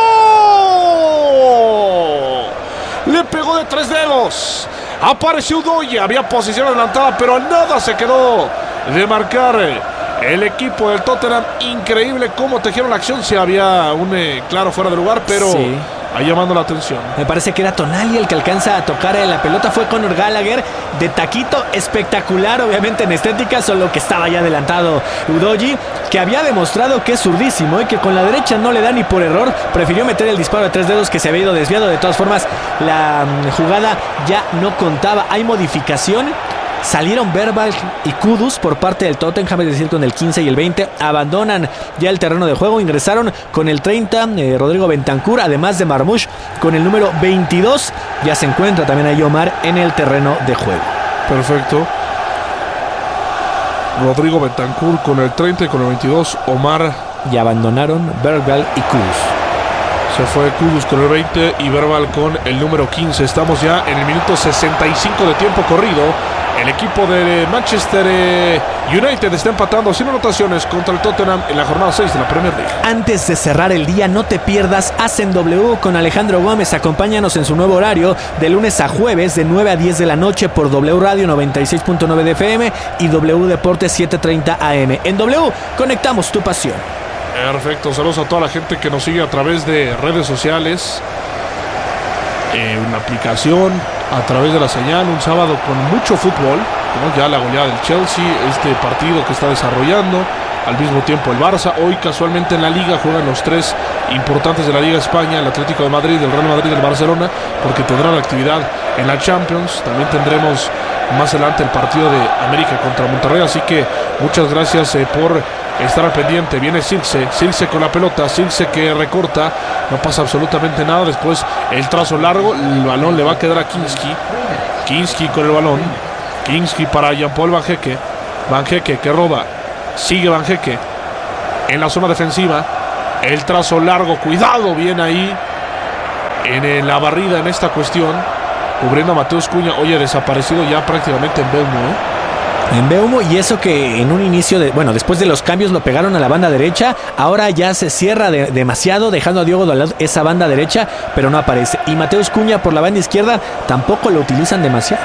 Speaker 1: Le pegó de 3 dedos. Apareció Udogie, había posición adelantada, pero nada se quedó de marcar el equipo del Tottenham. Increíble cómo tejieron la acción. Si había un claro fuera de lugar, pero sí, ahí llamando la atención.
Speaker 2: Me parece que era Tonali el que alcanza a tocar la pelota. Fue Conor Gallagher de taquito, espectacular obviamente en estética, solo que estaba ya adelantado Udogie, que había demostrado que es zurdísimo y que con la derecha no le da ni por error. Prefirió meter el disparo de 3 dedos que se había ido desviado. De todas formas, la jugada ya no contaba. Hay modificación. Salieron Verbal y Kudus por parte del Tottenham, es decir, con el 15 y el 20. Abandonan ya el terreno de juego. Ingresaron con el 30 Rodrigo Bentancur, además de Marmoush con el número 22. Ya se encuentra también ahí Omar en el terreno de juego.
Speaker 1: Perfecto. Rodrigo Bentancur con el 30 y con el 22 Omar.
Speaker 2: Y abandonaron Verbal y Kudus.
Speaker 1: Se fue Kudus con el 20 y Verbal con el número 15. Estamos ya en el minuto 65 de tiempo corrido. El equipo de Manchester United está empatando sin anotaciones contra el Tottenham en la jornada 6 de la Premier League.
Speaker 2: Antes de cerrar el día, no te pierdas Hacen W con Alejandro Gómez. Acompáñanos en su nuevo horario de lunes a jueves de 9 a 10 de la noche por W Radio 96.9 de FM y W Deportes 7:30 AM. En W conectamos tu pasión.
Speaker 1: Perfecto, saludos a toda la gente que nos sigue a través de redes sociales, una aplicación, a través de la señal. Un sábado con mucho fútbol, ¿no? Ya la goleada del Chelsea, este partido que está desarrollando, al mismo tiempo el Barça. Hoy casualmente en la Liga juegan los tres importantes de la Liga España, el Atlético de Madrid, el Real Madrid y el Barcelona, porque tendrán actividad en la Champions. También tendremos más adelante el partido de América contra Monterrey, así que muchas gracias por estar al pendiente. Viene Circe con la pelota, Circe que recorta, no pasa absolutamente nada. Después el trazo largo, el balón le va a quedar a Kinski con el balón, Kinski para Jean-Paul Van Hecke que roba, sigue Van Hecke en la zona defensiva, el trazo largo, cuidado, bien ahí en la barrida en esta cuestión, cubriendo a Mateus Cunha. Oye, desaparecido ya prácticamente en Belmo,
Speaker 2: En Beumo, y eso que en un inicio, después de los cambios lo pegaron a la banda derecha, ahora ya se cierra demasiado, dejando a Diogo Dalot esa banda derecha, pero no aparece. Y Mateus Cunha por la banda izquierda tampoco lo utilizan demasiado.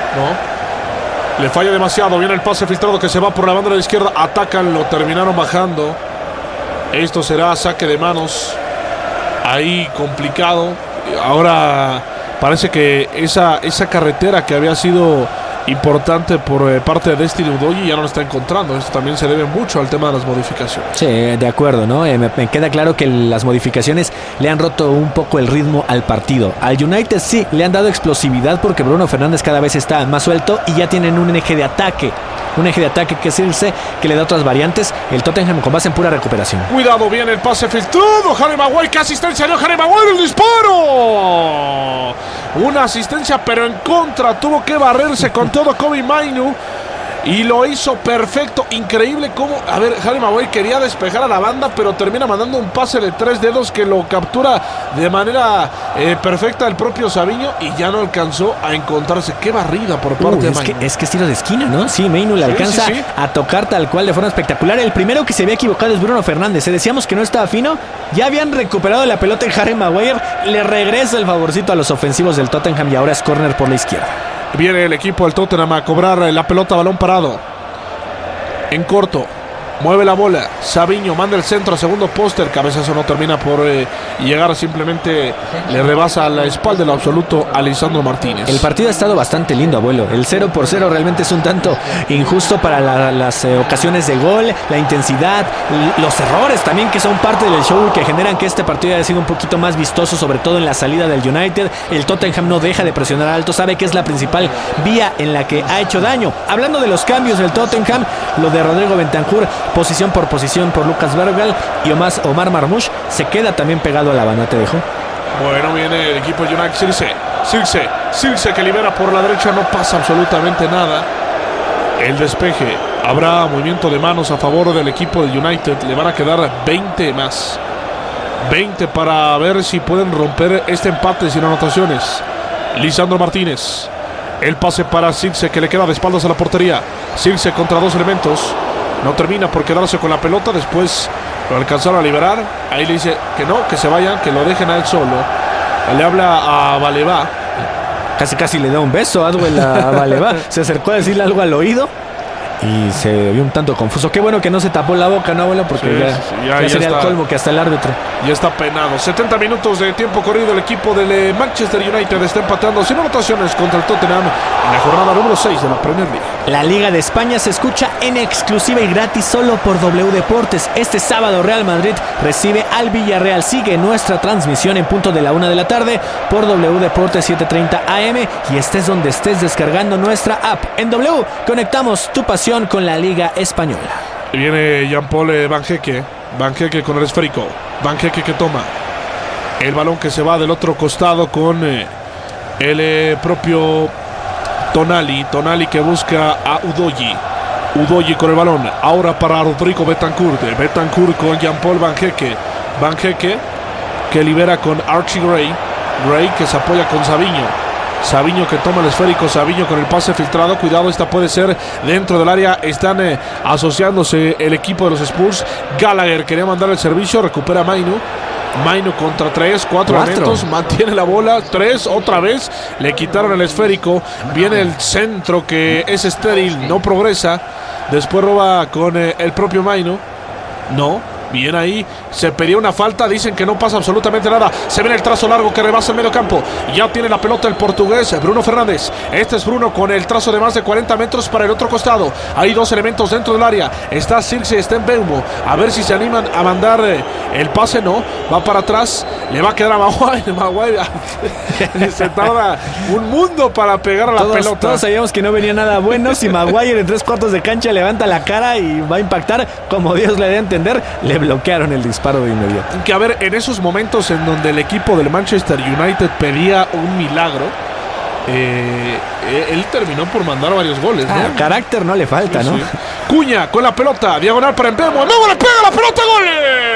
Speaker 1: No, le falla demasiado. Viene el pase filtrado que se va por la banda de la izquierda, atacan, lo terminaron bajando. Esto será saque de manos, ahí complicado. Ahora parece que esa carretera que había sido importante por parte de Destiny Udogie ya no lo está encontrando. Esto también se debe mucho al tema de las modificaciones.
Speaker 2: Sí, de acuerdo, ¿no? Me queda claro que las modificaciones le han roto un poco el ritmo al partido. Al United sí, le han dado explosividad porque Bruno Fernández cada vez está más suelto y ya tienen un eje de ataque. Un eje de ataque que es Circe, que le da otras variantes. El Tottenham con base en pura recuperación.
Speaker 1: Cuidado, viene el pase filtrado. Harry Maguire, ¿qué asistencia dio Harry Maguire? ¡El disparo! Una asistencia, pero en contra. Tuvo que barrerse con todo Kobbie Mainoo y lo hizo perfecto. Increíble cómo, Harry Maguire quería despejar a la banda, pero termina mandando un pase de 3 dedos que lo captura de manera perfecta el propio Savinho y ya no alcanzó a encontrarse. Qué barrida por parte de Mainoo.
Speaker 2: Es que es tiro de esquina, ¿no? Sí, Mainoo le alcanza a tocar tal cual de forma espectacular. El primero que se había equivocado es Bruno Fernández. Decíamos que no estaba fino. Ya habían recuperado la pelota en Harry Maguire. Le regresa el favorcito a los ofensivos del Tottenham y ahora es córner por la izquierda.
Speaker 1: Viene el equipo del Tottenham a cobrar la pelota, balón parado. En corto. Mueve la bola. Savinho manda el centro a segundo poste. El cabezazo no termina por llegar. Simplemente le rebasa a la espalda el absoluto a Lisandro Martínez.
Speaker 2: El partido ha estado bastante lindo, abuelo. El 0-0 realmente es un tanto injusto para las ocasiones de gol, la intensidad, los errores también que son parte del show y que generan que este partido haya sido un poquito más vistoso, sobre todo en la salida del United. El Tottenham no deja de presionar alto, sabe que es la principal vía en la que ha hecho daño. Hablando de los cambios del Tottenham, lo de Rodrigo Bentancur, posición por Lucas Bergal, y Omar Marmoush se queda también pegado a la banda. ¿Te dejo?
Speaker 1: Bueno, viene el equipo de United. Circe que libera por la derecha, no pasa absolutamente nada. El despeje, habrá movimiento de manos a favor del equipo de United. Le van a quedar 20 más. 20 para ver si pueden romper este empate sin anotaciones. Lisandro Martínez. El pase para Circe, que le queda de espaldas a la portería. Circe contra dos elementos. No termina por quedarse con la pelota. Después lo alcanzaron a liberar. Ahí le dice que no, que se vayan, que lo dejen a él solo. Le habla a Baleba.
Speaker 2: Casi le da un beso a Baleba. Se acercó a decirle algo al oído y se vio un tanto confuso. Qué bueno que no se tapó la boca, ¿no, abuelo? Porque ya sería el colmo que hasta el árbitro.
Speaker 1: Ya está penado. 70 minutos de tiempo corrido. El equipo del Manchester United está empatando sin anotaciones contra el Tottenham en la jornada número 6 de la Premier League.
Speaker 2: La Liga de España se escucha en exclusiva y gratis solo por W Deportes. Este sábado Real Madrid recibe al Villarreal. Sigue nuestra transmisión en punto de la 1 de la tarde por W Deportes 7:30 AM y estés donde estés descargando nuestra app. En W conectamos tu pasión con la Liga Española.
Speaker 1: Viene Jean-Paul Van Hecke con el esférico. Van Hecke que toma el balón, que se va del otro costado con el propio Tonali que busca a Udogie con el balón. Ahora para Rodrigo Bentancur con Jean-Paul Van Hecke que libera con Archie Gray que se apoya con Savinho que toma el esférico. Savinho con el pase filtrado. Cuidado, esta puede ser dentro del área. Están asociándose el equipo de los Spurs. Gallagher quería mandar el servicio. Recupera Mainoo contra 4 elementos. Mantiene la bola. 3 otra vez. Le quitaron el esférico. Viene el centro que es estéril. No progresa. Después roba con el propio Mainoo. Bien ahí, se pedía una falta, dicen que no pasa absolutamente nada. Se ve el trazo largo que rebasa el medio campo. Ya tiene la pelota el portugués Bruno Fernández. Este es Bruno con el trazo de más de 40 metros para el otro costado. Hay dos elementos dentro del área. Está Circe, está en Beumo. A ver si se animan a mandar el pase. No, va para atrás. Le va a quedar a Maguire. Se tarda un mundo para pegar a la pelota.
Speaker 2: Todos sabíamos que no venía nada bueno. Si Maguire en 3/4 de cancha levanta la cara y va a impactar, como Dios le dé a entender, le bloquearon el disparo de inmediato.
Speaker 1: Que a ver, en esos momentos en donde el equipo del Manchester United pedía un milagro, él terminó por mandar varios goles, ¿no?
Speaker 2: Carácter no le falta, ¿no?
Speaker 1: Sí. Cuña con la pelota, diagonal para Mbeumo. ¡No le pega la pelota! ¡Gol!